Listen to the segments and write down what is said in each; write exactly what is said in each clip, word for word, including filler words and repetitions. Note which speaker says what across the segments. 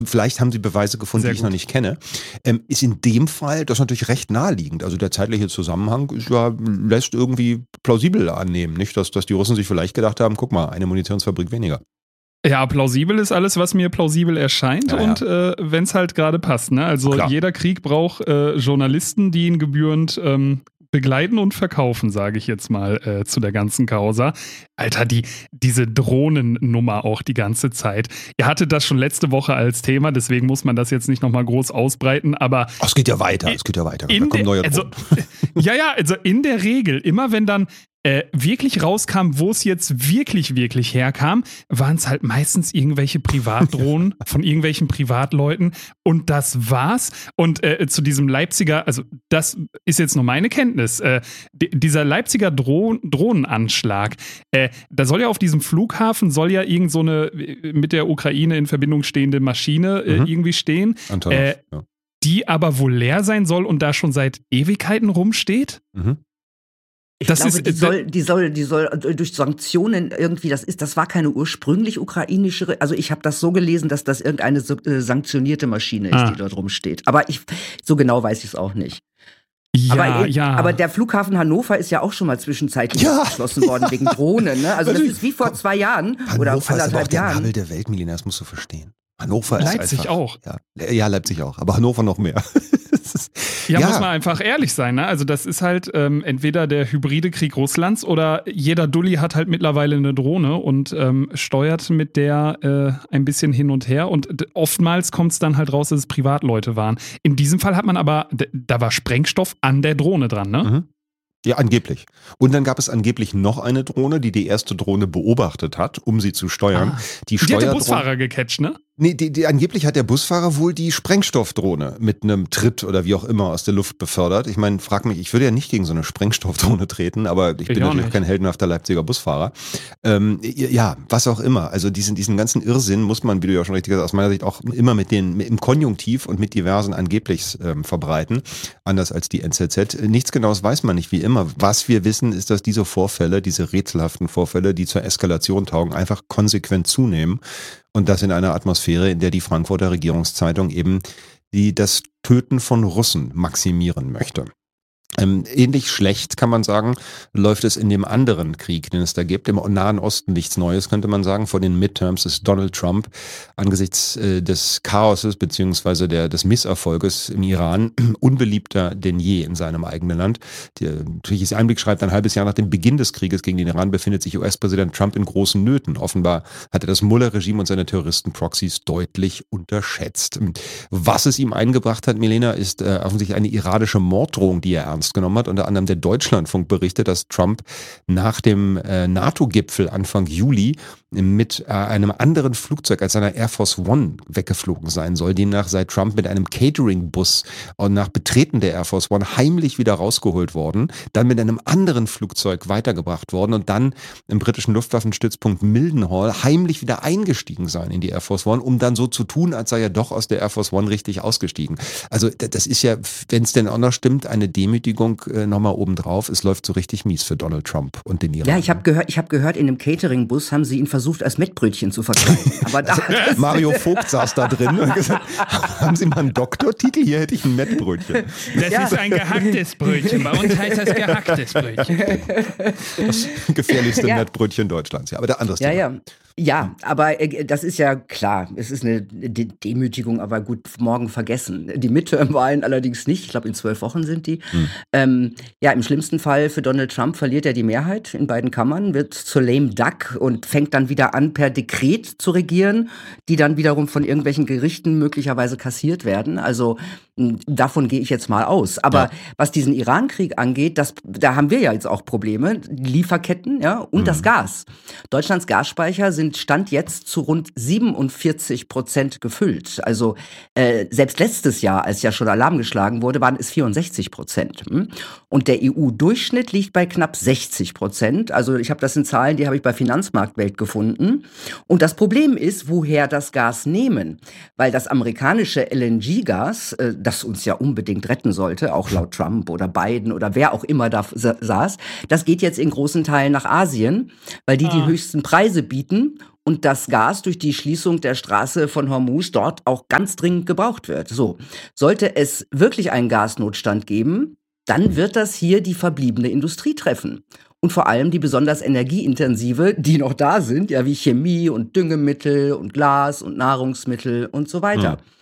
Speaker 1: vielleicht haben sie Beweise gefunden,
Speaker 2: Sehr
Speaker 1: die ich
Speaker 2: gut.
Speaker 1: noch nicht kenne. Ähm, ist in dem Fall das natürlich recht naheliegend. Also der zeitliche Zusammenhang ist ja, lässt irgendwie plausibel annehmen, nicht? Dass, dass die Russen sich vielleicht gedacht haben, guck mal, eine Munitionsfabrik weniger.
Speaker 2: Ja, plausibel ist alles, was mir plausibel erscheint
Speaker 1: Ja, ja.
Speaker 2: und äh, wenn es halt gerade passt. Ne? Also
Speaker 1: Klar.
Speaker 2: jeder Krieg braucht äh, Journalisten, die ihn gebührend ähm, begleiten und verkaufen, sage ich jetzt mal äh, zu der ganzen Causa. Alter, die, diese Drohnennummer auch die ganze Zeit. Ihr hattet das schon letzte Woche als Thema, deswegen muss man das jetzt nicht nochmal groß ausbreiten, aber
Speaker 1: Ach, es geht ja weiter, es geht ja weiter. Da
Speaker 2: in
Speaker 1: kommen
Speaker 2: der,
Speaker 1: neue
Speaker 2: also,
Speaker 1: Drohnen.
Speaker 2: ja, ja, also in der Regel, immer wenn dann äh, wirklich rauskam, wo es jetzt wirklich, wirklich herkam, waren es halt meistens irgendwelche Privatdrohnen von irgendwelchen Privatleuten und das war's. Und äh, zu diesem Leipziger, also das ist jetzt nur meine Kenntnis, äh, d- dieser Leipziger Droh- Drohnenanschlag, äh, da soll ja auf diesem Flughafen, soll ja irgend so eine äh, mit der Ukraine in Verbindung stehende Maschine äh,
Speaker 1: Mhm.
Speaker 2: irgendwie stehen,
Speaker 1: Antonov,
Speaker 2: äh,
Speaker 1: ja.
Speaker 2: die aber wohl leer sein soll und da schon seit Ewigkeiten rumsteht?
Speaker 1: Mhm.
Speaker 3: Ich
Speaker 2: Das
Speaker 3: glaube,
Speaker 2: ist,
Speaker 3: die
Speaker 2: äh,
Speaker 3: soll, die soll, die soll durch Sanktionen irgendwie, das ist, das war keine ursprünglich ukrainische, also ich habe das so gelesen, dass das irgendeine so, äh, sanktionierte Maschine ist,
Speaker 2: Ah.
Speaker 3: die dort rumsteht. Aber ich, so genau weiß ich es auch nicht.
Speaker 2: Ja,
Speaker 3: aber,
Speaker 2: ja.
Speaker 3: aber der Flughafen Hannover ist ja auch schon mal zwischenzeitlich
Speaker 1: Ja.
Speaker 3: geschlossen worden wegen Drohnen. Ne? Also das
Speaker 1: Natürlich.
Speaker 3: ist wie vor zwei Jahren oder
Speaker 1: Hannover ist aber auch
Speaker 3: anderthalb
Speaker 1: der
Speaker 3: Jahren.
Speaker 1: Nabel der Welt, Milena, das musst du verstehen. Hannover ist
Speaker 2: Leipzig
Speaker 1: einfach,
Speaker 2: auch.
Speaker 1: Ja, ja, Leipzig auch, aber Hannover noch mehr. Das ist-
Speaker 2: Ja, muss man einfach ehrlich sein, ne? Also das ist halt ähm, entweder der hybride Krieg Russlands oder jeder Dulli hat halt mittlerweile eine Drohne und ähm, steuert mit der äh, ein bisschen hin und her und d- oftmals kommt es dann halt raus, dass es Privatleute waren. In diesem Fall hat man aber, d- da war Sprengstoff an der Drohne dran, ne?
Speaker 1: Mhm. Ja, angeblich. Und dann gab es angeblich noch eine Drohne, die die erste Drohne beobachtet hat, um sie zu steuern.
Speaker 2: Ah.
Speaker 1: Die
Speaker 2: Die hat der
Speaker 1: Steuerdrohne-
Speaker 2: Busfahrer gecatcht, ne?
Speaker 1: Nee, die, die, angeblich hat der Busfahrer wohl die Sprengstoffdrohne mit einem Tritt oder wie auch immer aus der Luft befördert. Ich meine, frag mich, ich würde ja nicht gegen so eine Sprengstoffdrohne treten, aber ich bin
Speaker 2: Ich auch
Speaker 1: natürlich auch
Speaker 2: nicht.
Speaker 1: kein heldenhafter Leipziger Busfahrer. Ähm, ja, was auch immer. Also diesen, diesen ganzen Irrsinn muss man, wie du ja schon richtig gesagt hast, aus meiner Sicht auch immer mit den mit, im Konjunktiv und mit diversen angeblich ähm, verbreiten. Anders als die N Z Z. Nichts Genaues weiß man nicht, wie immer. Was wir wissen, ist, dass diese Vorfälle, diese rätselhaften Vorfälle, die zur Eskalation taugen, einfach konsequent zunehmen. Und das in einer Atmosphäre, in der die Frankfurter Regierungszeitung eben die das Töten von Russen maximieren möchte. Ähm, ähnlich schlecht, kann man sagen, läuft es in dem anderen Krieg, den es da gibt. Im Nahen Osten nichts Neues, könnte man sagen. Vor den Midterms ist Donald Trump angesichts äh, des Chaoses beziehungsweise der, des Misserfolges im Iran unbeliebter denn je in seinem eigenen Land. Der türkische Einblick schreibt, ein halbes Jahr nach dem Beginn des Krieges gegen den Iran befindet sich U S-Präsident Trump in großen Nöten. Offenbar hat er das Mullah-Regime und seine Terroristen-Proxys deutlich unterschätzt. Was es ihm eingebracht hat, Milena, ist äh, offensichtlich eine iranische Morddrohung, die er ernst genommen hat. Unter anderem der Deutschlandfunk berichtet, dass Trump nach dem äh, NATO-Gipfel Anfang Juli mit äh, einem anderen Flugzeug als seiner Air Force One weggeflogen sein soll. Demnach sei Trump mit einem Catering-Bus und nach Betreten der Air Force One heimlich wieder rausgeholt worden, dann mit einem anderen Flugzeug weitergebracht worden und dann im britischen Luftwaffenstützpunkt Mildenhall heimlich wieder eingestiegen sein in die Air Force One, um dann so zu tun, als sei er doch aus der Air Force One richtig ausgestiegen. Also das ist ja, wenn es denn auch noch stimmt, eine Demütigung äh, nochmal obendrauf. Es läuft so richtig mies für Donald Trump und den Iran.
Speaker 3: Ja, ich habe gehört, ich habe gehört, in dem Catering-Bus haben sie ihn versucht, als Mettbrötchen zu verkleiden. Aber da,
Speaker 1: Mario Vogt saß da drin und gesagt, haben Sie mal einen Doktortitel? Hier hätte ich ein Mettbrötchen.
Speaker 2: Das
Speaker 3: Ja.
Speaker 2: ist ein gehacktes Brötchen. Bei uns heißt das gehacktes Brötchen.
Speaker 1: Das gefährlichste
Speaker 3: Ja.
Speaker 1: Mettbrötchen Deutschlands. Ja, aber der andere
Speaker 3: ja, ja. Ja, aber äh, das ist ja klar. Es ist eine De Demütigung, aber gut, morgen vergessen. Die Midterm-Wahlen allerdings nicht. Ich glaube, in zwölf Wochen sind die. Hm. Ähm, ja, im schlimmsten Fall für Donald Trump verliert er die Mehrheit in beiden Kammern, wird zur lame duck und fängt dann wieder an, per Dekret zu regieren, die dann wiederum von irgendwelchen Gerichten möglicherweise kassiert werden. Also mh, davon gehe ich jetzt mal aus. Aber
Speaker 1: Ja.
Speaker 3: was diesen Iran-Krieg angeht, das, da haben wir ja jetzt auch Probleme. Die Lieferketten, ja, und
Speaker 1: Mhm.
Speaker 3: das Gas. Deutschlands Gasspeicher sind Stand jetzt zu rund siebenundvierzig Prozent gefüllt. Also äh, selbst letztes Jahr, als ja schon Alarm geschlagen wurde, waren es vierundsechzig Prozent. Hm? Und der E U-Durchschnitt liegt bei knapp sechzig Prozent. Also ich habe das in Zahlen, die habe ich bei Finanzmarktwelt gefunden. Und das Problem ist, woher das Gas nehmen. Weil das amerikanische L N G-Gas, äh, das uns ja unbedingt retten sollte, auch laut Trump oder Biden oder wer auch immer da sa saß, das geht jetzt in großen Teilen nach Asien, weil die die
Speaker 2: Ah.
Speaker 3: höchsten Preise bieten und das Gas durch die Schließung der Straße von Hormuz dort auch ganz dringend gebraucht wird. So, sollte es wirklich einen Gasnotstand geben, dann wird das hier die verbliebene Industrie treffen. Und vor allem die besonders energieintensive, die noch da sind, ja, wie Chemie und Düngemittel und Glas und Nahrungsmittel und so weiter. Mhm.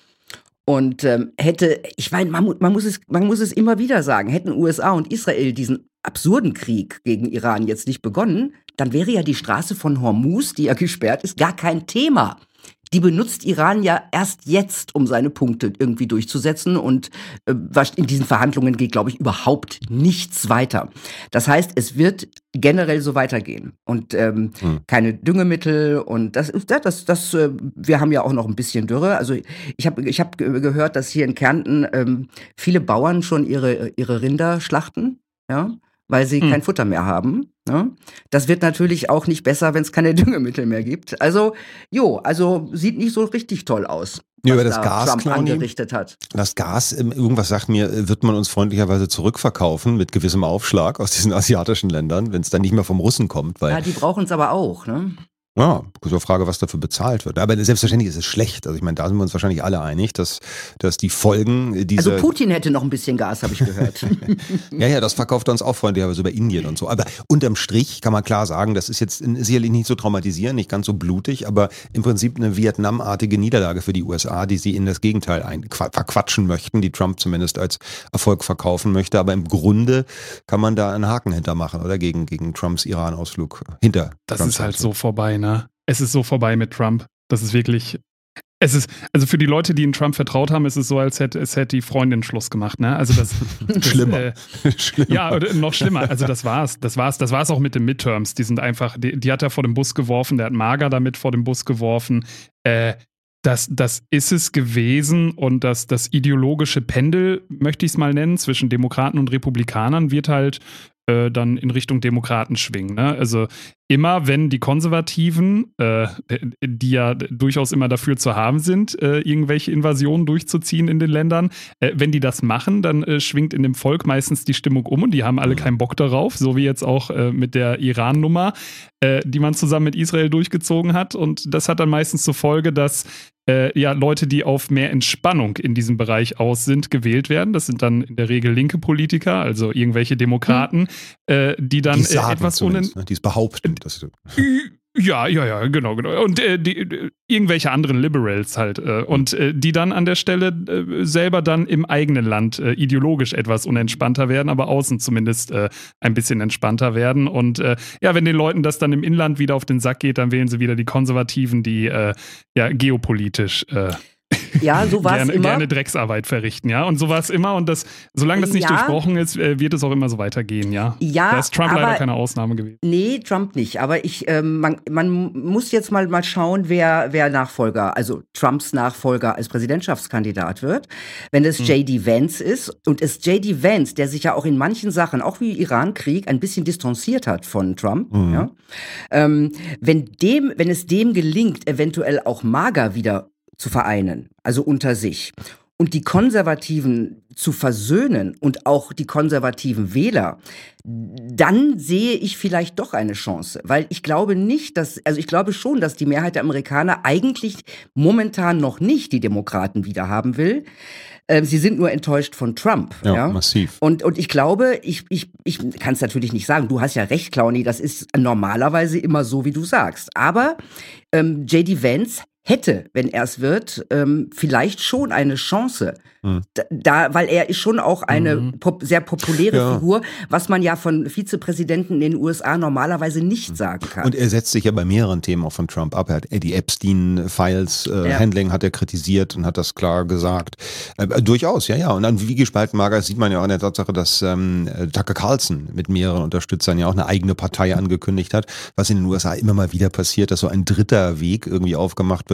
Speaker 3: Und ähm, hätte, ich meine, man, man, muss es, man muss es immer wieder sagen, hätten U S A und Israel diesen absurden Krieg gegen Iran jetzt nicht begonnen, dann wäre ja die Straße von Hormuz, die ja gesperrt ist, gar kein Thema. Die benutzt Iran ja erst jetzt, um seine Punkte irgendwie durchzusetzen. Und äh, in diesen Verhandlungen geht, glaube ich, überhaupt nichts weiter. Das heißt, es wird generell so weitergehen. Und ähm, hm. keine Düngemittel. Und das, das, das, das äh, wir haben ja auch noch ein bisschen Dürre. Also ich habe ich hab gehört, dass hier in Kärnten ähm, viele Bauern schon ihre, ihre Rinder schlachten, ja, weil sie hm. kein Futter mehr haben. Ne? Das wird natürlich auch nicht besser, wenn es keine Düngemittel mehr gibt. Also, jo, also sieht nicht so richtig toll aus,
Speaker 1: was
Speaker 3: ja,
Speaker 1: das
Speaker 3: da
Speaker 1: Gas,
Speaker 3: Trump
Speaker 1: Claudi,
Speaker 3: angerichtet hat.
Speaker 1: Das Gas, irgendwas sagt mir, wird man uns freundlicherweise zurückverkaufen mit gewissem Aufschlag aus diesen asiatischen Ländern, wenn es dann nicht mehr vom Russen kommt. Weil
Speaker 3: ja, die brauchen es aber auch, ne?
Speaker 1: Ja, so Frage, was dafür bezahlt wird. Aber selbstverständlich ist es schlecht. Also ich meine, da sind wir uns wahrscheinlich alle einig, dass, dass die Folgen dieser...
Speaker 3: Also Putin hätte noch ein bisschen Gas, habe ich gehört.
Speaker 1: ja, ja, das verkauft er uns auch freundlicherweise über Indien und so. Aber unterm Strich kann man klar sagen, das ist jetzt sicherlich nicht so traumatisierend, nicht ganz so blutig, aber im Prinzip eine Vietnam-artige Niederlage für die U S A, die sie in das Gegenteil ein, verquatschen möchten, die Trump zumindest als Erfolg verkaufen möchte. Aber im Grunde kann man da einen Haken hintermachen, oder? Gegen, gegen Trumps Iran-Ausflug hinter.
Speaker 2: Das
Speaker 1: Trumps
Speaker 2: ist halt
Speaker 1: Ausflug.
Speaker 2: so vorbei, ne? Es ist so vorbei mit Trump. Das ist wirklich, es ist, also für die Leute, die in Trump vertraut haben, ist es so, als hätte, es hätte die Freundin Schluss gemacht, ne? Also das, das
Speaker 1: schlimmer.
Speaker 2: Äh,
Speaker 1: schlimmer.
Speaker 2: Ja, oder noch schlimmer. Also das war's. Das war's. Das war's auch mit den Midterms. Die sind einfach, die, die hat er vor dem Bus geworfen, der hat Mager damit vor dem Bus geworfen. Äh, Das, das ist es gewesen und das, das ideologische Pendel, möchte ich es mal nennen, zwischen Demokraten und Republikanern wird halt äh, dann in Richtung Demokraten schwingen. Ne? Also immer, wenn die Konservativen, äh, die ja durchaus immer dafür zu haben sind, äh, irgendwelche Invasionen durchzuziehen in den Ländern, äh, wenn die das machen, dann äh, schwingt in dem Volk meistens die Stimmung um und die haben alle keinen Bock darauf, so wie jetzt auch äh, mit der Iran-Nummer, äh, die man zusammen mit Israel durchgezogen hat. Und das hat dann meistens zur Folge, dass äh, ja Leute, die auf mehr Entspannung in diesem Bereich aus sind, gewählt werden. Das sind dann in der Regel linke Politiker, also irgendwelche Demokraten, hm. äh, die dann
Speaker 1: die
Speaker 2: äh, etwas unen...
Speaker 1: Ne? Die es behaupten. Das
Speaker 2: Ja, ja, ja, genau, genau. Und äh, die, äh, irgendwelche anderen Liberals halt. Äh, und äh, die dann an der Stelle äh, selber dann im eigenen Land äh, ideologisch etwas unentspannter werden, aber außen zumindest äh, ein bisschen entspannter werden. Und äh, ja, wenn den Leuten das dann im Inland wieder auf den Sack geht, dann wählen sie wieder die Konservativen, die äh, ja geopolitisch äh,
Speaker 3: Ja, so war es
Speaker 2: gerne,
Speaker 3: immer.
Speaker 2: gerne Drecksarbeit verrichten, ja. Und so war es immer. Und das, solange das nicht
Speaker 3: ja.
Speaker 2: durchbrochen ist, wird es auch immer so weitergehen, ja.
Speaker 3: Ja,
Speaker 2: da ist Trump
Speaker 3: aber,
Speaker 2: leider keine Ausnahme gewesen.
Speaker 3: Nee, Trump nicht. Aber ich, ähm, man, man muss jetzt mal, mal schauen, wer, wer Nachfolger, also Trumps Nachfolger als Präsidentschaftskandidat wird. Wenn es hm. J D Vance ist und es J D Vance, der sich ja auch in manchen Sachen, auch wie Iran-Krieg, ein bisschen distanziert hat von Trump, mhm. ja. Ähm, wenn dem, wenn es dem gelingt, eventuell auch Mager wieder zu vereinen, also unter sich, und die Konservativen zu versöhnen und auch die konservativen Wähler, dann sehe ich vielleicht doch eine Chance. Weil ich glaube nicht, dass, also ich glaube schon, dass die Mehrheit der Amerikaner eigentlich momentan noch nicht die Demokraten wieder haben will. Äh, sie sind nur enttäuscht von Trump.
Speaker 1: Ja,
Speaker 3: ja?
Speaker 1: massiv.
Speaker 3: Und, und ich glaube, ich, ich, ich kann es natürlich nicht sagen, du hast ja recht, Claudi, das ist normalerweise immer so, wie du sagst. Aber ähm, J D Vance hätte, wenn er es wird, ähm, vielleicht schon eine Chance. Hm. Da, weil er ist schon auch eine mhm. pop, sehr populäre ja. Figur, was man ja von Vizepräsidenten in den U S A normalerweise nicht sagen kann.
Speaker 1: Und er setzt sich ja bei mehreren Themen auch von Trump ab. Er hat die Epstein-Files, äh, ja. Handling hat er kritisiert und hat das klar gesagt. Äh, durchaus, ja, ja. Und dann wie gespalten Mager sieht man ja auch in der Tatsache, dass ähm, Tucker Carlson mit mehreren Unterstützern ja auch eine eigene Partei angekündigt hat, was in den U S A immer mal wieder passiert, dass so ein dritter Weg irgendwie aufgemacht wird,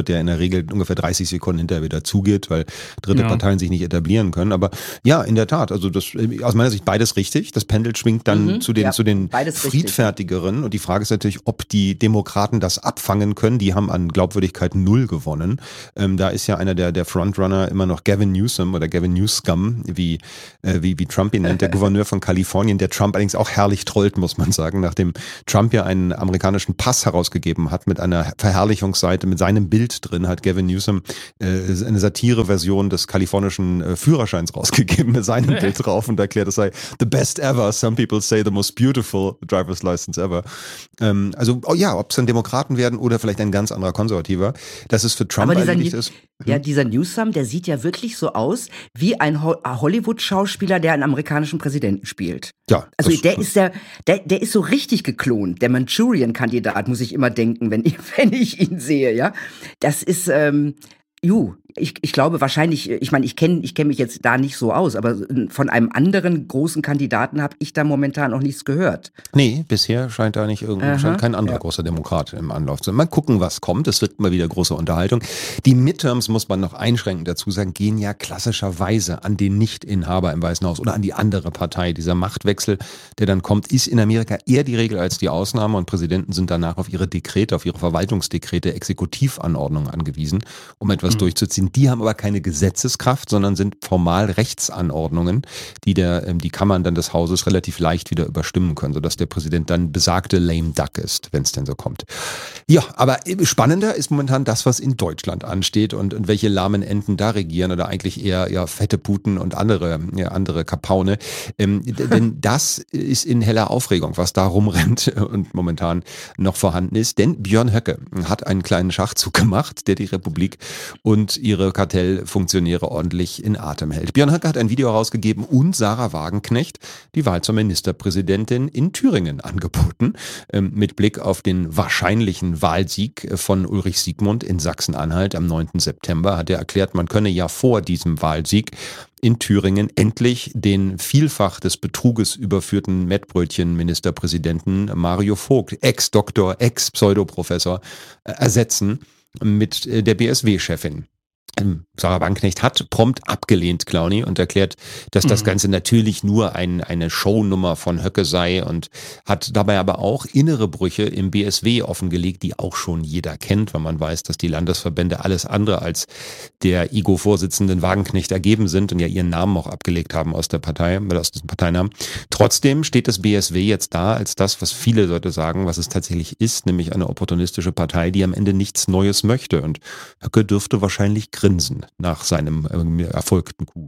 Speaker 1: wird, der in der Regel ungefähr dreißig Sekunden hinterher wieder zugeht, weil dritte
Speaker 2: Ja.
Speaker 1: Parteien sich nicht etablieren können. Aber ja, in der Tat, also das aus meiner Sicht beides richtig. Das Pendel schwingt dann
Speaker 3: Mhm,
Speaker 1: zu den,
Speaker 3: ja,
Speaker 1: zu den
Speaker 3: beides richtig.
Speaker 1: friedfertigeren. Und die Frage ist natürlich, ob die Demokraten das abfangen können. Die haben an Glaubwürdigkeit null gewonnen. Ähm, da ist ja einer der, der Frontrunner immer noch Gavin Newsom oder Gavin Newscum, wie, äh, wie, wie Trump ihn nennt, der Gouverneur von Kalifornien, der Trump allerdings auch herrlich trollt, muss man sagen, nachdem Trump ja einen amerikanischen Pass herausgegeben hat mit einer Verherrlichungsseite, mit seinem Bild drin, hat Gavin Newsom äh, eine Satire-Version des kalifornischen äh, Führerscheins rausgegeben mit seinem Bild drauf und erklärt, es sei the best ever, some people say the most beautiful driver's license ever. Ähm, also oh ja, ob es dann Demokraten werden oder vielleicht ein ganz anderer Konservativer, dass es für Trump
Speaker 3: Aber dieser,
Speaker 1: erledigt
Speaker 3: New-
Speaker 1: ist.
Speaker 3: ja, dieser Newsom, der sieht ja wirklich so aus wie ein Ho- Hollywood-Schauspieler, der einen amerikanischen Präsidenten spielt.
Speaker 1: Ja,
Speaker 3: Also
Speaker 1: das-
Speaker 3: der ist der, der, der ist so richtig geklont. Der Manchurian-Kandidat, muss ich immer denken, wenn ich, wenn ich ihn sehe, ja. Das ist, ähm, ju, ich, ich glaube wahrscheinlich, ich meine, ich kenne ich kenn mich jetzt da nicht so aus, aber von einem anderen großen Kandidaten habe ich da momentan noch nichts gehört.
Speaker 1: Nee, bisher scheint da nicht irgendein,
Speaker 3: Aha,
Speaker 1: scheint kein anderer
Speaker 3: ja.
Speaker 1: großer Demokrat im Anlauf zu sein. Mal gucken, was kommt. Es wird immer wieder große Unterhaltung. Die Midterms, muss man noch einschränkend dazu sagen, gehen ja klassischerweise an den Nicht-Inhaber im Weißen Haus oder an die andere Partei. Dieser Machtwechsel, der dann kommt, ist in Amerika eher die Regel als die Ausnahme und Präsidenten sind danach auf ihre Dekrete, auf ihre Verwaltungsdekrete, Exekutivanordnungen angewiesen, um etwas
Speaker 2: Mhm.
Speaker 1: durchzuziehen. Die haben aber keine Gesetzeskraft, sondern sind formal Rechtsanordnungen, die der, ähm, die Kammern dann des Hauses relativ leicht wieder überstimmen können, sodass der Präsident dann besagte lame duck ist, wenn es denn so kommt. Ja, aber spannender ist momentan das, was in Deutschland ansteht und, und welche lahmen Enten da regieren oder eigentlich eher ja, fette Puten und andere, ja, andere Kapaune. Ähm, d- denn das ist in heller Aufregung, was da rumrennt und momentan noch vorhanden ist. Denn Björn Höcke hat einen kleinen Schachzug gemacht, der die Republik und ihre Kartellfunktionäre ordentlich in Atem hält. Björn Höcke hat ein Video herausgegeben und Sarah Wagenknecht die Wahl zur Ministerpräsidentin in Thüringen angeboten, ähm, mit Blick auf den wahrscheinlichen Wahlsieg von Ulrich Siegmund in Sachsen-Anhalt am neunten September hat er erklärt, man könne ja vor diesem Wahlsieg in Thüringen endlich den vielfach des Betruges überführten Mettbrötchen-Ministerpräsidenten Mario Vogt, Ex-Doktor, Ex-Pseudoprofessor, äh, ersetzen mit äh, der B S W-Chefin. Ähm, Sarah Wagenknecht hat prompt abgelehnt, Clowny, und erklärt, dass das
Speaker 2: Mhm.
Speaker 1: Ganze natürlich nur ein, eine Shownummer von Höcke sei und hat dabei aber auch innere Brüche im B S W offengelegt, die auch schon jeder kennt, weil man weiß, dass die Landesverbände alles andere als der I G O-Vorsitzenden Wagenknecht ergeben sind und ja ihren Namen auch abgelegt haben aus der Partei, oder aus diesem Parteinamen. Trotzdem steht das B S W jetzt da als das, was viele Leute sagen, was es tatsächlich ist, nämlich eine opportunistische Partei, die am Ende nichts Neues möchte. Und Höcke dürfte wahrscheinlich grinsen nach seinem ähm, erfolgten Coup.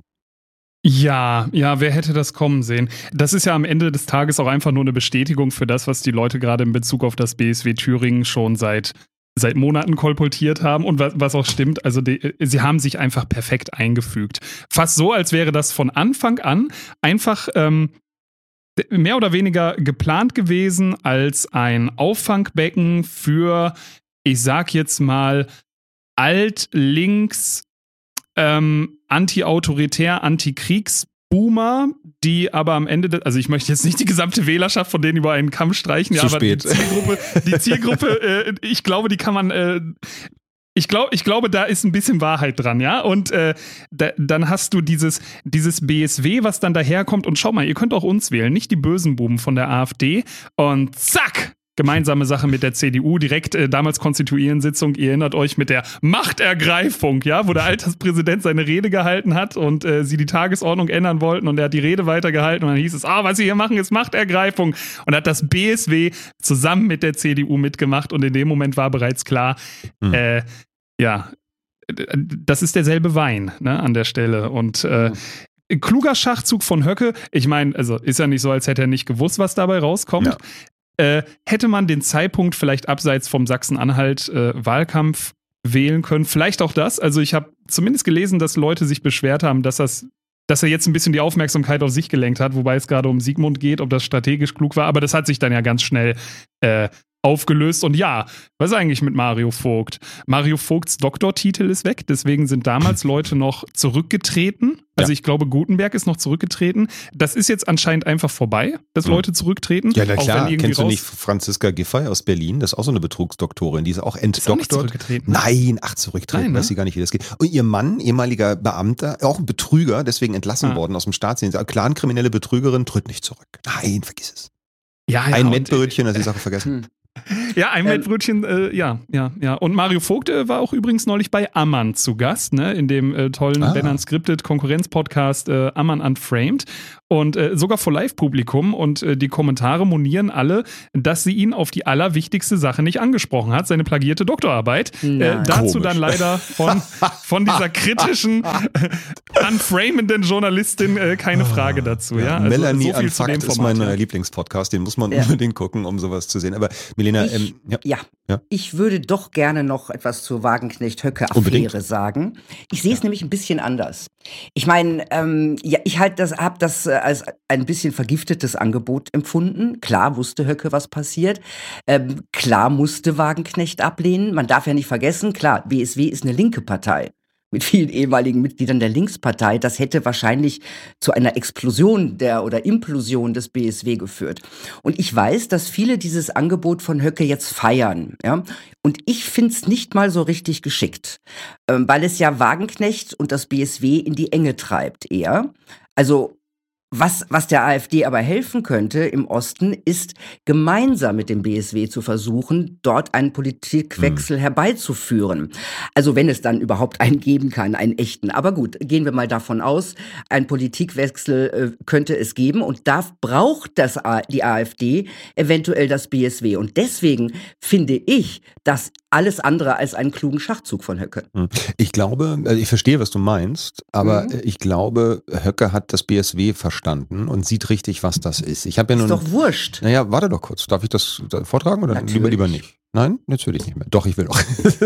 Speaker 2: Ja, ja, wer hätte das kommen sehen? Das ist ja am Ende des Tages auch einfach nur eine Bestätigung für das, was die Leute gerade in Bezug auf das B S W Thüringen schon seit, seit Monaten kolportiert haben und was, was auch stimmt. Also die, sie haben sich einfach perfekt eingefügt. Fast so, als wäre das von Anfang an einfach ähm, mehr oder weniger geplant gewesen als ein Auffangbecken für, ich sag jetzt mal, alt-links, ähm, anti-autoritär, anti-Kriegs-Boomer, die aber am Ende, de- also ich möchte jetzt nicht die gesamte Wählerschaft von denen über einen Kamm streichen, ja,
Speaker 1: Zu
Speaker 2: aber
Speaker 1: spät.
Speaker 2: die Zielgruppe, die Zielgruppe äh, ich glaube, die kann man, äh, ich, glaub, ich glaube, da ist ein bisschen Wahrheit dran, ja, und äh, da, dann hast du dieses, dieses B S W, was dann daherkommt und schau mal, ihr könnt auch uns wählen, nicht die bösen Buben von der AfD und zack! Gemeinsame Sache mit der C D U, direkt äh, damals Konstituierendensitzung, ihr erinnert euch mit der Machtergreifung, ja, wo der Alterspräsident seine Rede gehalten hat und äh, sie die Tagesordnung ändern wollten und er hat die Rede weitergehalten und dann hieß es, ah, was sie hier machen, ist Machtergreifung und hat das B S W zusammen mit der C D U mitgemacht und in dem Moment war bereits klar,
Speaker 1: Mhm.
Speaker 2: äh, ja, das ist derselbe Wein, ne, an der Stelle und äh, kluger Schachzug von Höcke, ich meine, also ist ja nicht so, als hätte er nicht gewusst, was dabei rauskommt.
Speaker 1: Ja.
Speaker 2: Äh, hätte man den Zeitpunkt vielleicht abseits vom Sachsen-Anhalt-Wahlkampf wählen können? Vielleicht auch das. Also ich habe zumindest gelesen, dass Leute sich beschwert haben, dass das, dass er jetzt ein bisschen die Aufmerksamkeit auf sich gelenkt hat, wobei es gerade um Siegmund geht, ob das strategisch klug war. Aber das hat sich dann ja ganz schnell äh, aufgelöst. Und ja, was ist eigentlich mit Mario Vogt? Mario Vogts Doktortitel ist weg, deswegen sind damals Leute noch zurückgetreten. Also
Speaker 1: Ja.
Speaker 2: ich glaube, Gutenberg ist noch zurückgetreten. Das ist jetzt anscheinend einfach vorbei, dass
Speaker 1: Mhm.
Speaker 2: Leute zurücktreten.
Speaker 1: Ja, na
Speaker 2: Auch
Speaker 1: klar.
Speaker 2: wenn irgendwie
Speaker 1: Kennst du
Speaker 2: raus-
Speaker 1: nicht Franziska Giffey aus Berlin? Das ist auch so eine Betrugsdoktorin. Die ist auch
Speaker 2: Ist auch nicht
Speaker 1: entdoktort.
Speaker 2: zurückgetreten.
Speaker 1: Nein, ach, zurücktreten.
Speaker 2: Nein, ne?
Speaker 1: Weiß sie gar nicht, wie das geht. Und ihr Mann, ehemaliger Beamter, auch ein Betrüger, deswegen entlassen
Speaker 2: Ah.
Speaker 1: worden aus dem Staatsdienst. Clankriminelle Betrügerin, tritt nicht zurück. Nein, vergiss es.
Speaker 2: Ja, ja,
Speaker 1: Ein
Speaker 2: und-
Speaker 1: Mettbrötchen, das ist die Sache vergessen.
Speaker 3: Hm.
Speaker 2: Ja, ein
Speaker 3: Ähm,
Speaker 2: Mettbrötchen, äh, ja, ja, ja. Und Mario Vogt äh, war auch übrigens neulich bei Ammann zu Gast, ne, in dem äh, tollen
Speaker 1: Ah.
Speaker 2: Ben Unscripted Konkurrenz-Podcast äh, Ammann Unframed. Und äh, sogar vor Live-Publikum. Und äh, die Kommentare monieren alle, dass sie ihn auf die allerwichtigste Sache nicht angesprochen hat, seine plagierte Doktorarbeit. Äh,
Speaker 3: Nein.
Speaker 2: dazu
Speaker 1: Komisch.
Speaker 2: dann leider von, von dieser kritischen, äh, unframenden Journalistin äh, keine Frage dazu. Ja? Also,
Speaker 1: Melanie
Speaker 2: so viel zu dem
Speaker 1: Unfucked ist
Speaker 2: Format,
Speaker 1: mein
Speaker 2: ja.
Speaker 1: neuer Lieblingspodcast. Den muss man
Speaker 3: Ja.
Speaker 1: unbedingt gucken, um sowas zu sehen. Aber Milena,
Speaker 3: Ich,
Speaker 1: ähm, ja.
Speaker 3: ja.
Speaker 1: Ja.
Speaker 3: ich würde doch gerne noch etwas zur Wagenknecht-Höcke-Affäre
Speaker 1: Unbedingt.
Speaker 3: sagen. Ich sehe es nämlich ein bisschen anders. Ich meine, ähm, ja, ich halt das, habe das äh, als ein bisschen vergiftetes Angebot empfunden. Klar wusste Höcke, was passiert. Ähm, klar musste Wagenknecht ablehnen. Man darf ja nicht vergessen, klar, B S W ist eine linke Partei mit vielen ehemaligen Mitgliedern der Linkspartei. Das hätte wahrscheinlich zu einer Explosion der oder Implosion des B S W geführt. Und ich weiß, dass viele dieses Angebot von Höcke jetzt feiern. Ja? Und ich finde es nicht mal so richtig geschickt, ähm, weil es ja Wagenknecht und das B S W in die Enge treibt eher. Also was, was der AfD aber helfen könnte im Osten, ist gemeinsam mit dem B S W zu versuchen, dort einen Politikwechsel herbeizuführen. Also wenn es dann überhaupt einen geben kann, einen echten. Aber gut, gehen wir mal davon aus, ein Politikwechsel äh, könnte es geben und da braucht das A- die AfD eventuell das B S W. Und deswegen finde ich das alles andere als einen klugen Schachzug von Höcke.
Speaker 1: Ich glaube, also ich verstehe, was du meinst, aber
Speaker 3: Mhm.
Speaker 1: ich glaube, Höcke hat das B S W verstanden und sieht richtig, was das ist. Ich habe ja
Speaker 3: Ist
Speaker 1: nun.
Speaker 3: doch wurscht.
Speaker 1: Naja, warte doch kurz. Darf ich das da vortragen oder
Speaker 3: Natürlich.
Speaker 1: lieber, lieber nicht? Nein, natürlich nicht mehr. Doch, ich will doch.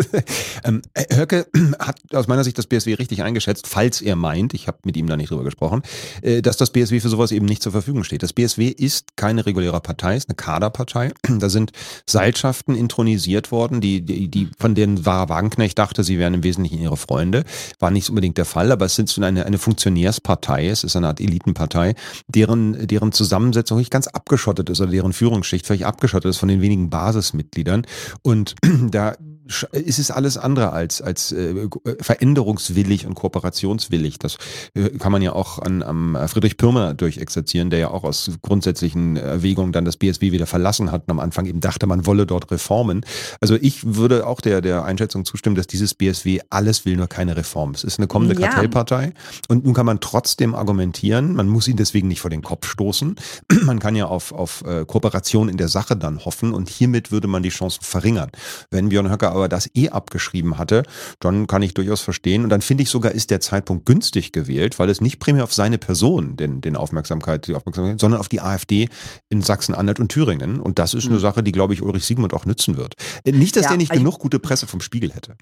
Speaker 1: ähm, Höcke hat aus meiner Sicht das B S W richtig eingeschätzt, falls er meint, ich habe mit ihm da nicht drüber gesprochen, äh, dass das B S W für sowas eben nicht zur Verfügung steht. Das B S W ist keine reguläre Partei, ist eine Kaderpartei. Da sind Seilschaften intronisiert worden, die, die, die von denen Sarah Wagenknecht dachte, sie wären im Wesentlichen ihre Freunde. War nicht unbedingt der Fall, aber es sind so eine, eine Funktionärspartei, es ist eine Art Elitenpartei, deren, deren Zusammensetzung nicht ganz abgeschottet ist oder deren Führungsschicht völlig abgeschottet ist von den wenigen Basismitgliedern. Und da ist es alles andere als, als äh, veränderungswillig und kooperationswillig. Das äh, kann man ja auch an am Friedrich Pürmer durchexerzieren, der ja auch aus grundsätzlichen Erwägungen dann das B S W wieder verlassen hat und am Anfang eben dachte, man wolle dort Reformen. Also ich würde auch der, der Einschätzung zustimmen, dass dieses B S W alles will, nur keine Reform. Es ist eine kommende
Speaker 3: Ja.
Speaker 1: Kartellpartei und nun kann man trotzdem argumentieren, man muss ihn deswegen nicht vor den Kopf stoßen. Man kann ja auf, auf äh, Kooperation in der Sache dann hoffen und hiermit würde man die Chancen verringern. Wenn Björn Höcke aber das eh abgeschrieben hatte, dann kann ich durchaus verstehen und dann finde ich sogar, ist der Zeitpunkt günstig gewählt, weil es nicht primär auf seine Person den, den Aufmerksamkeit, die Aufmerksamkeit, sondern auf die AfD in Sachsen-Anhalt und Thüringen und das ist eine Sache, die, glaube ich, Ulrich Siegmund auch nützen wird. Äh, Nicht, dass
Speaker 3: Ja,
Speaker 1: der nicht
Speaker 3: also-
Speaker 1: genug gute Presse vom Spiegel hätte.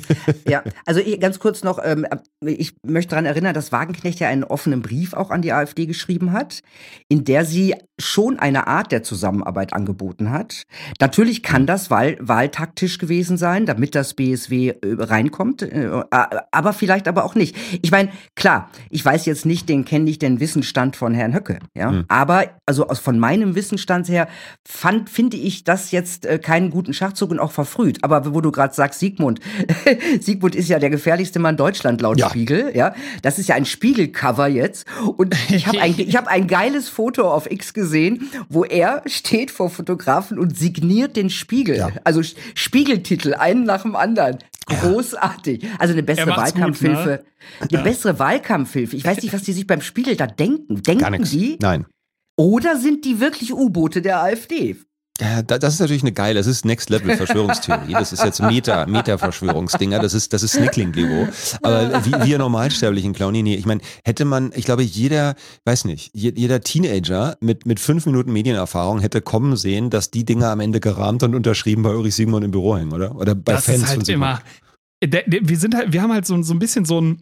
Speaker 3: Ja, also ich, ganz kurz noch, ähm, ich möchte daran erinnern, dass Wagenknecht ja einen offenen Brief auch an die AfD geschrieben hat, in der sie schon eine Art der Zusammenarbeit angeboten hat. Natürlich kann das Wahl, wahltaktisch gewesen sein, damit das B S W äh, reinkommt, äh, aber vielleicht aber auch nicht. Ich meine, klar, ich weiß jetzt nicht, den kenne ich den Wissensstand von Herrn Höcke, ja,
Speaker 1: Hm.
Speaker 3: aber also aus von meinem Wissensstand her fand, finde ich das jetzt äh, keinen guten Schachzug und auch verfrüht. Aber wo du gerade sagst, Siegmund, Siegmund ist ja der gefährlichste Mann Deutschland laut
Speaker 1: Ja.
Speaker 3: Spiegel, ja. Das ist ja ein Spiegelcover jetzt. Und ich habe ein, ich hab ein geiles Foto auf X gesehen, wo er steht vor Fotografen und signiert den Spiegel.
Speaker 1: Ja.
Speaker 3: Also Sch- Spiegeltitel, einen nach dem anderen. Großartig. Also eine bessere
Speaker 2: Er macht's gut,
Speaker 3: Wahlkampfhilfe.
Speaker 2: ne?
Speaker 3: Eine
Speaker 2: Ja.
Speaker 3: bessere Wahlkampfhilfe. Ich weiß nicht, was die sich beim Spiegel da denken. Denken
Speaker 1: Gar nichts.
Speaker 3: die?
Speaker 1: Nein.
Speaker 3: Oder sind die wirklich U-Boote der AfD?
Speaker 1: Ja, da- das ist natürlich eine geile, das ist Next-Level-Verschwörungstheorie. Das ist jetzt Meta, Meta-Verschwörungsdinger, das ist, das ist Snickling-Niveau. Aber wie wir Normalsterblichen, Clowny, nee, ich meine, hätte man, ich glaube, jeder, weiß nicht, je- jeder Teenager mit, mit fünf Minuten Medienerfahrung hätte kommen sehen, dass die Dinger am Ende gerahmt und unterschrieben bei Ulrich Siegmund im Büro hängen, oder? Oder bei
Speaker 2: Das
Speaker 1: Fans
Speaker 2: ist halt
Speaker 1: von Siegmund.
Speaker 2: immer. Der, der, wir sind halt, wir haben halt so, so ein bisschen so ein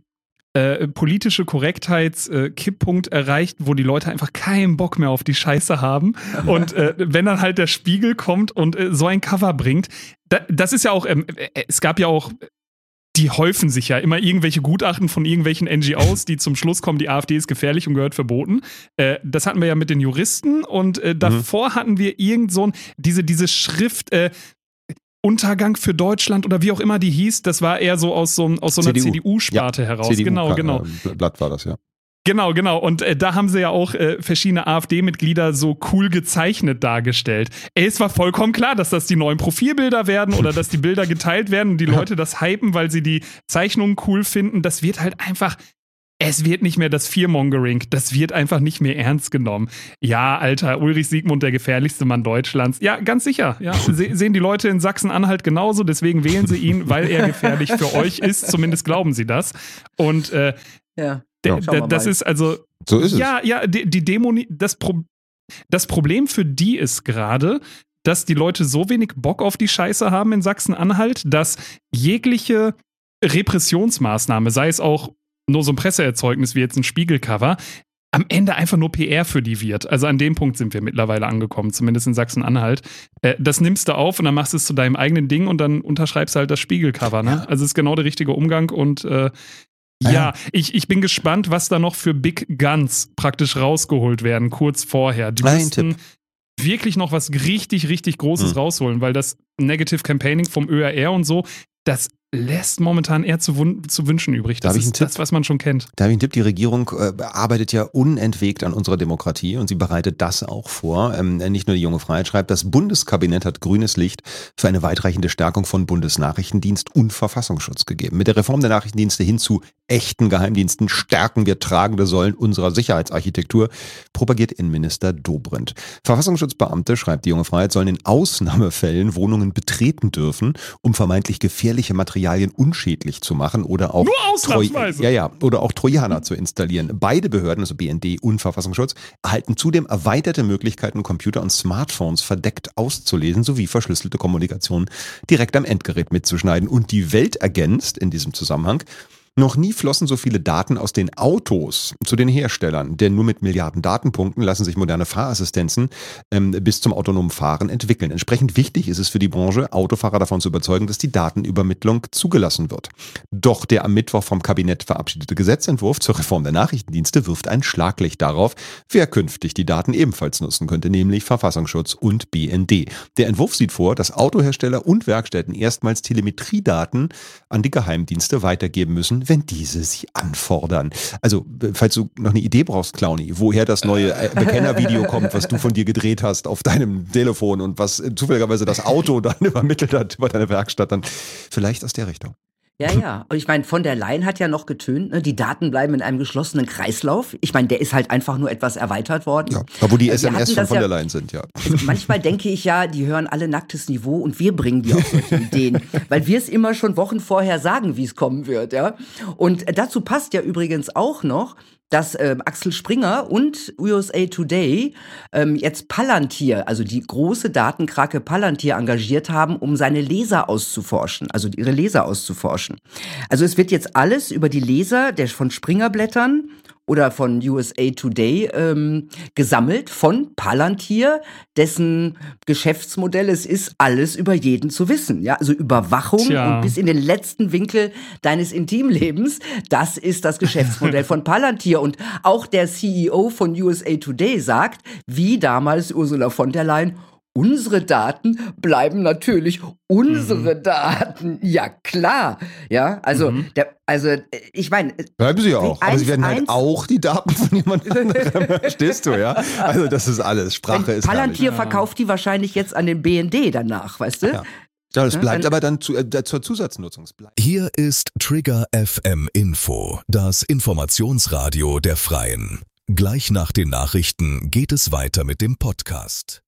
Speaker 2: äh, politische Korrektheits-Kipppunkt äh, erreicht, wo die Leute einfach keinen Bock mehr auf die Scheiße haben. Und äh, wenn dann halt der Spiegel kommt und äh, so ein Cover bringt, da, das ist ja auch, ähm, äh, es gab ja auch, die häufen sich ja immer irgendwelche Gutachten von irgendwelchen N G Os, die zum Schluss kommen, die AfD ist gefährlich und gehört verboten. Äh, das hatten wir ja mit den Juristen und äh, davor mhm. hatten wir irgend so ein, diese, diese Schrift, äh, Untergang für Deutschland oder wie auch immer die hieß, das war eher so aus so, aus so einer C D U-Sparte ja, heraus. C D U, genau, genau.
Speaker 1: Blatt war das, ja.
Speaker 2: Genau, genau. Und äh, da haben sie ja auch äh, verschiedene AfD-Mitglieder so cool gezeichnet dargestellt. Ey, es war vollkommen klar, dass das die neuen Profilbilder werden oder dass die Bilder geteilt werden und die Leute das hypen, weil sie die Zeichnungen cool finden. Das wird halt einfach... Es wird nicht mehr das Fearmongering, das wird einfach nicht mehr ernst genommen. Ja, Alter, Ulrich Siegmund, der gefährlichste Mann Deutschlands. Ja, ganz sicher. Ja, se- sehen die Leute in Sachsen-Anhalt genauso, deswegen wählen sie ihn, weil er gefährlich für euch ist. Zumindest glauben sie das. Und äh,
Speaker 3: ja,
Speaker 2: d- d- das ist also...
Speaker 1: So ist es.
Speaker 2: Ja, ja, die, die Dämonie, das, Pro- das Problem für die ist gerade, dass die Leute so wenig Bock auf die Scheiße haben in Sachsen-Anhalt, dass jegliche Repressionsmaßnahme, sei es auch nur so ein Presseerzeugnis wie jetzt ein Spiegelcover, am Ende einfach nur P R für die wird. Also an dem Punkt sind wir mittlerweile angekommen, zumindest in Sachsen-Anhalt. Äh, das nimmst du auf und dann machst du es zu deinem eigenen Ding und dann unterschreibst du halt das Spiegelcover. Ne? Ja. Also es ist genau der richtige Umgang und äh, ja, ja ich, ich bin gespannt, was da noch für Big Guns praktisch rausgeholt werden, kurz vorher. Die müssten wirklich noch was richtig, richtig Großes hm. rausholen, weil das Negative Campaigning vom Ö R R und so, das lässt momentan eher zu, wun- zu wünschen übrig. Das ist das, was man schon kennt.
Speaker 1: Da habe ich einen Tipp. Die Regierung äh, arbeitet ja unentwegt an unserer Demokratie und sie bereitet das auch vor. Ähm, nicht nur die Junge Freiheit schreibt, das Bundeskabinett hat grünes Licht für eine weitreichende Stärkung von Bundesnachrichtendienst und Verfassungsschutz gegeben. Mit der Reform der Nachrichtendienste hin zu echten Geheimdiensten stärken wir tragende Säulen unserer Sicherheitsarchitektur, propagiert Innenminister Dobrindt. Verfassungsschutzbeamte, schreibt die Junge Freiheit, sollen in Ausnahmefällen Wohnungen betreten dürfen, um vermeintlich gefährliche Materialien unschädlich zu machen oder auch,
Speaker 2: Nur ausnahmsweise.
Speaker 1: Troj- ja, ja, oder auch Trojaner zu installieren. Beide Behörden, also B N D und Verfassungsschutz, erhalten zudem erweiterte Möglichkeiten, Computer und Smartphones verdeckt auszulesen, sowie verschlüsselte Kommunikation direkt am Endgerät mitzuschneiden. Und die Welt ergänzt in diesem Zusammenhang: Noch nie flossen so viele Daten aus den Autos zu den Herstellern, denn nur mit Milliarden Datenpunkten lassen sich moderne Fahrassistenzen ähm, bis zum autonomen Fahren entwickeln. Entsprechend wichtig ist es für die Branche, Autofahrer davon zu überzeugen, dass die Datenübermittlung zugelassen wird. Doch der am Mittwoch vom Kabinett verabschiedete Gesetzentwurf zur Reform der Nachrichtendienste wirft ein Schlaglicht darauf, wer künftig die Daten ebenfalls nutzen könnte, nämlich Verfassungsschutz und B N D. Der Entwurf sieht vor, dass Autohersteller und Werkstätten erstmals Telemetriedaten an die Geheimdienste weitergeben müssen, wenn diese sie anfordern. Also, falls du noch eine Idee brauchst, Clowny, woher das neue Bekennervideo kommt, was du von dir gedreht hast auf deinem Telefon und was zufälligerweise das Auto dann übermittelt hat über deine Werkstatt, dann vielleicht aus der Richtung.
Speaker 3: Ja, ja. Und ich meine, von der Leyen hat ja noch getönt, ne, die Daten bleiben in einem geschlossenen Kreislauf. Ich meine, der ist halt einfach nur etwas erweitert worden.
Speaker 1: Ja, aber wo die S M S schon von
Speaker 3: ja,
Speaker 1: der Leyen sind, ja.
Speaker 3: Also manchmal denke ich ja, die hören alle nacktes Niveau und wir bringen die auf solche Ideen. Weil wir es immer schon Wochen vorher sagen, wie es kommen wird, ja. Und dazu passt ja übrigens auch noch, dass ähm, Axel Springer und U S A Today ähm, jetzt Palantir, also die große Datenkrake Palantir, engagiert haben, um seine Leser auszuforschen, also ihre Leser auszuforschen. Also es wird jetzt alles über die Leser der von Springer-Blättern oder von U S A Today ähm, gesammelt von Palantir, dessen Geschäftsmodell es ist, alles über jeden zu wissen. Ja, also Überwachung
Speaker 2: Tja.
Speaker 3: und bis in den letzten Winkel deines Intimlebens, das ist das Geschäftsmodell von Palantir. Und auch der C E O von U S A Today sagt, wie damals Ursula von der Leyen, unsere Daten bleiben natürlich unsere mhm. Daten. Ja, klar. Ja, also, mhm. der, also ich meine.
Speaker 1: Bleiben sie ja auch. Aber sie werden halt auch die Daten von jemand anderem. Verstehst du, ja? Also, das ist alles. Sprache ist
Speaker 3: Palantir verkauft die wahrscheinlich jetzt an den B N D danach, weißt du?
Speaker 1: Ja. Ja, das bleibt aber dann zu, äh, zur Zusatznutzung.
Speaker 4: Hier ist Trigger F M Info, das Informationsradio der Freien. Gleich nach den Nachrichten geht es weiter mit dem Podcast.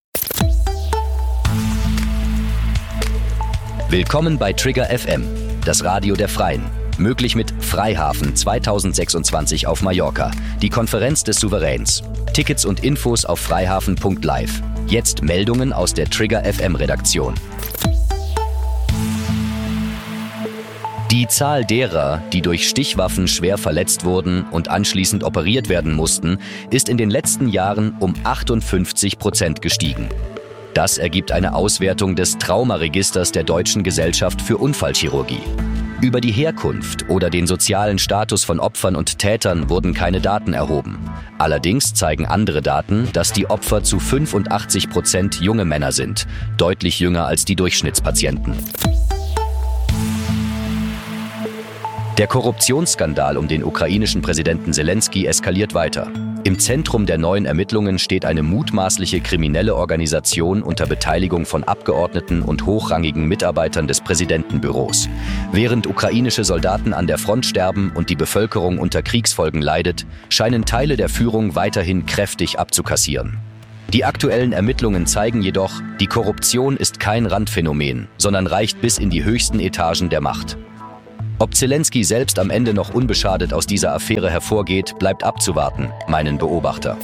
Speaker 5: Willkommen bei Trigger F M, das Radio der Freien. Möglich mit Freihafen zweitausendsechsundzwanzig auf Mallorca, die Konferenz des Souveräns. Tickets und Infos auf freihafen punkt live. Jetzt Meldungen aus der Trigger F M Redaktion. Die Zahl derer, die durch Stichwaffen schwer verletzt wurden und anschließend operiert werden mussten, ist in den letzten Jahren um achtundfünfzig Prozent gestiegen. Das ergibt eine Auswertung des Traumaregisters der Deutschen Gesellschaft für Unfallchirurgie. Über die Herkunft oder den sozialen Status von Opfern und Tätern wurden keine Daten erhoben. Allerdings zeigen andere Daten, dass die Opfer zu fünfundachtzig Prozent junge Männer sind, deutlich jünger als die Durchschnittspatienten. Der Korruptionsskandal um den ukrainischen Präsidenten Selenskyj eskaliert weiter. Im Zentrum der neuen Ermittlungen steht eine mutmaßliche kriminelle Organisation unter Beteiligung von Abgeordneten und hochrangigen Mitarbeitern des Präsidentenbüros. Während ukrainische Soldaten an der Front sterben und die Bevölkerung unter Kriegsfolgen leidet, scheinen Teile der Führung weiterhin kräftig abzukassieren. Die aktuellen Ermittlungen zeigen jedoch, die Korruption ist kein Randphänomen, sondern reicht bis in die höchsten Etagen der Macht. Ob Zelenskyj selbst am Ende noch unbeschadet aus dieser Affäre hervorgeht, bleibt abzuwarten, meinen Beobachter.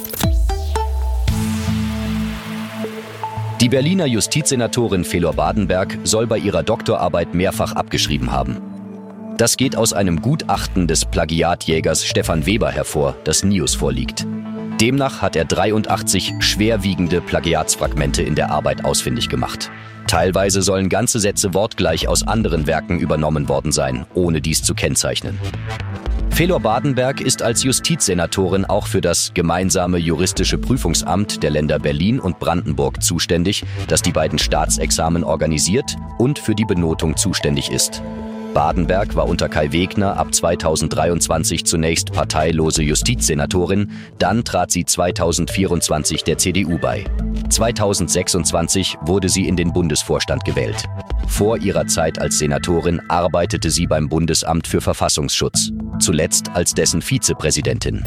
Speaker 5: Die Berliner Justizsenatorin Felor Badenberg soll bei ihrer Doktorarbeit mehrfach abgeschrieben haben. Das geht aus einem Gutachten des Plagiatjägers Stefan Weber hervor, das N I U S vorliegt. Demnach hat er dreiundachtzig schwerwiegende Plagiatsfragmente in der Arbeit ausfindig gemacht. Teilweise sollen ganze Sätze wortgleich aus anderen Werken übernommen worden sein, ohne dies zu kennzeichnen. Felor Badenberg ist als Justizsenatorin auch für das gemeinsame juristische Prüfungsamt der Länder Berlin und Brandenburg zuständig, das die beiden Staatsexamen organisiert und für die Benotung zuständig ist. Badenberg war unter Kai Wegner ab zweitausenddreiundzwanzig zunächst parteilose Justizsenatorin, dann trat sie zweitausendvierundzwanzig der C D U bei. zweitausendsechsundzwanzig wurde sie in den Bundesvorstand gewählt. Vor ihrer Zeit als Senatorin arbeitete sie beim Bundesamt für Verfassungsschutz, zuletzt als dessen Vizepräsidentin.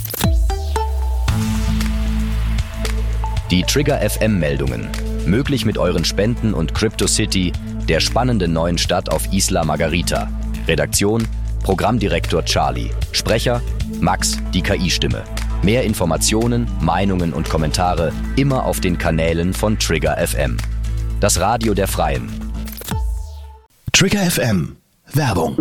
Speaker 5: Die Trigger F M-Meldungen. Möglich mit euren Spenden und CryptoCity, der spannenden neuen Stadt auf Isla Margarita. Redaktion: Programmdirektor Charlie. Sprecher: Max, die K I-Stimme. Mehr Informationen, Meinungen und Kommentare immer auf den Kanälen von Trigger F M. Das Radio der Freien.
Speaker 6: Trigger F M. Werbung.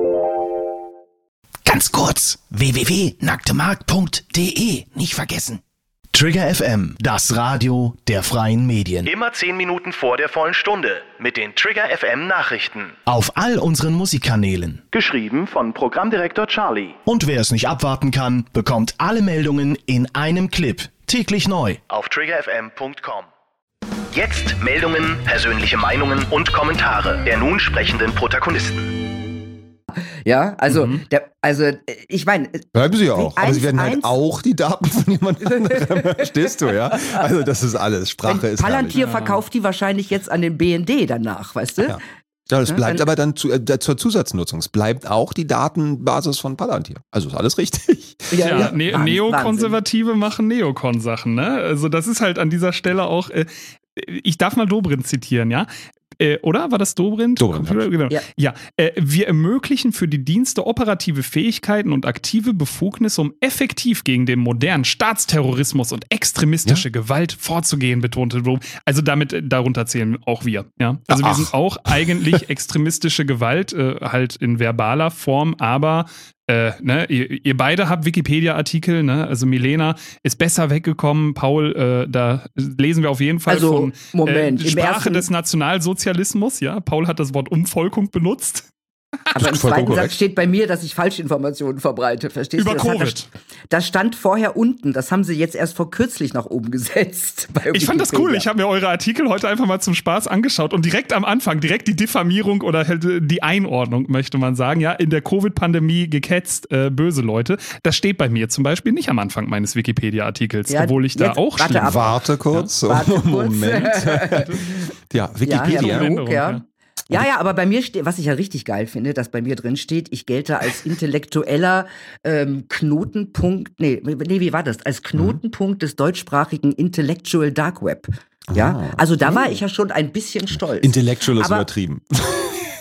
Speaker 6: Ganz kurz. w w w punkt nacktemarkt punkt d e. Nicht vergessen. Trigger F M, das Radio der freien Medien.
Speaker 7: Immer zehn Minuten vor der vollen Stunde mit den Trigger F M Nachrichten.
Speaker 6: Auf all unseren Musikkanälen.
Speaker 7: Geschrieben von Programmdirektor Charlie.
Speaker 6: Und wer es nicht abwarten kann, bekommt alle Meldungen in einem Clip. Täglich neu.
Speaker 7: Auf trigger f m punkt com. Jetzt Meldungen, persönliche Meinungen und Kommentare der nun sprechenden Protagonisten.
Speaker 3: Ja, also,
Speaker 2: Mhm.
Speaker 3: der, also ich meine.
Speaker 1: Bleiben sie ja auch. Aber
Speaker 3: eins,
Speaker 1: sie werden halt
Speaker 3: eins,
Speaker 1: auch die Daten von jemand anderem. Verstehst du, ja? Also das ist alles. Sprache ist
Speaker 3: Palantir
Speaker 1: herrlich.
Speaker 3: verkauft die wahrscheinlich jetzt an den B N D danach, weißt du?
Speaker 1: Ja. Ja, das
Speaker 3: Ja,
Speaker 1: bleibt
Speaker 3: dann-
Speaker 1: aber dann zu, äh, zur Zusatznutzung. Es bleibt auch die Datenbasis von Palantir. Also ist alles richtig.
Speaker 2: Ja,
Speaker 3: ja,
Speaker 2: ne
Speaker 3: Wahnsinn,
Speaker 2: Neokonservative machen Neokon-Sachen, ne? Also das ist halt an dieser Stelle auch, äh, ich darf mal Dobrindt zitieren, ja? Äh, oder? War das Dobrindt?
Speaker 1: Dobrindt,
Speaker 2: Computer- genau.
Speaker 3: Ja.
Speaker 2: Ja, äh, wir ermöglichen für die Dienste operative Fähigkeiten und aktive Befugnisse, um effektiv gegen den modernen Staatsterrorismus und extremistische Gewalt vorzugehen, betonte Dobrindt. Also damit, äh, darunter zählen auch wir, ja? Also
Speaker 1: Ach.
Speaker 2: wir sind auch eigentlich extremistische Gewalt, äh, halt in verbaler Form, aber Äh, ne, ihr, ihr beide habt Wikipedia-Artikel, ne? Also Milena ist besser weggekommen, Paul, äh, da lesen wir auf jeden Fall
Speaker 3: Also,
Speaker 2: von
Speaker 3: Moment,
Speaker 2: äh,
Speaker 3: im
Speaker 2: Sprache
Speaker 3: ersten-
Speaker 2: des Nationalsozialismus, ja. Paul hat das Wort Umvolkung benutzt.
Speaker 3: Aber im
Speaker 1: vollkommen
Speaker 3: zweiten
Speaker 1: korrekt.
Speaker 3: Satz steht bei mir, dass ich Falschinformationen verbreite. Verstehst
Speaker 2: Über
Speaker 3: du? Das hat
Speaker 2: Covid.
Speaker 3: da, das stand vorher unten. Das haben sie jetzt erst vor kürzlich nach oben gesetzt. bei
Speaker 2: Ich fand das
Speaker 3: Wikipedia.
Speaker 2: cool. Ich habe mir eure Artikel heute einfach mal zum Spaß angeschaut und direkt am Anfang, direkt die Diffamierung oder halt die Einordnung, möchte man sagen, ja, in der Covid-Pandemie geketzt, äh, böse Leute. Das steht bei mir zum Beispiel nicht am Anfang meines Wikipedia-Artikels,
Speaker 3: Ja,
Speaker 2: obwohl ich da
Speaker 3: jetzt-
Speaker 2: auch
Speaker 3: warte
Speaker 2: schlimm
Speaker 3: ab.
Speaker 1: Warte kurz.
Speaker 3: Warte kurz.
Speaker 1: Moment. Ja, Wikipedia.
Speaker 3: Herr
Speaker 2: Änderung,
Speaker 3: Moog, ja.
Speaker 2: ja.
Speaker 3: Ja, ja, aber bei mir steht, was ich ja richtig geil finde, dass bei mir drin steht, ich gelte als intellektueller ähm, Knotenpunkt, nee, nee, wie war das? Als Knotenpunkt des deutschsprachigen Intellectual Dark Web. Ja,
Speaker 1: Ah.
Speaker 3: also da war ich ja schon ein bisschen stolz.
Speaker 1: Intellectual ist
Speaker 3: Aber-
Speaker 1: übertrieben.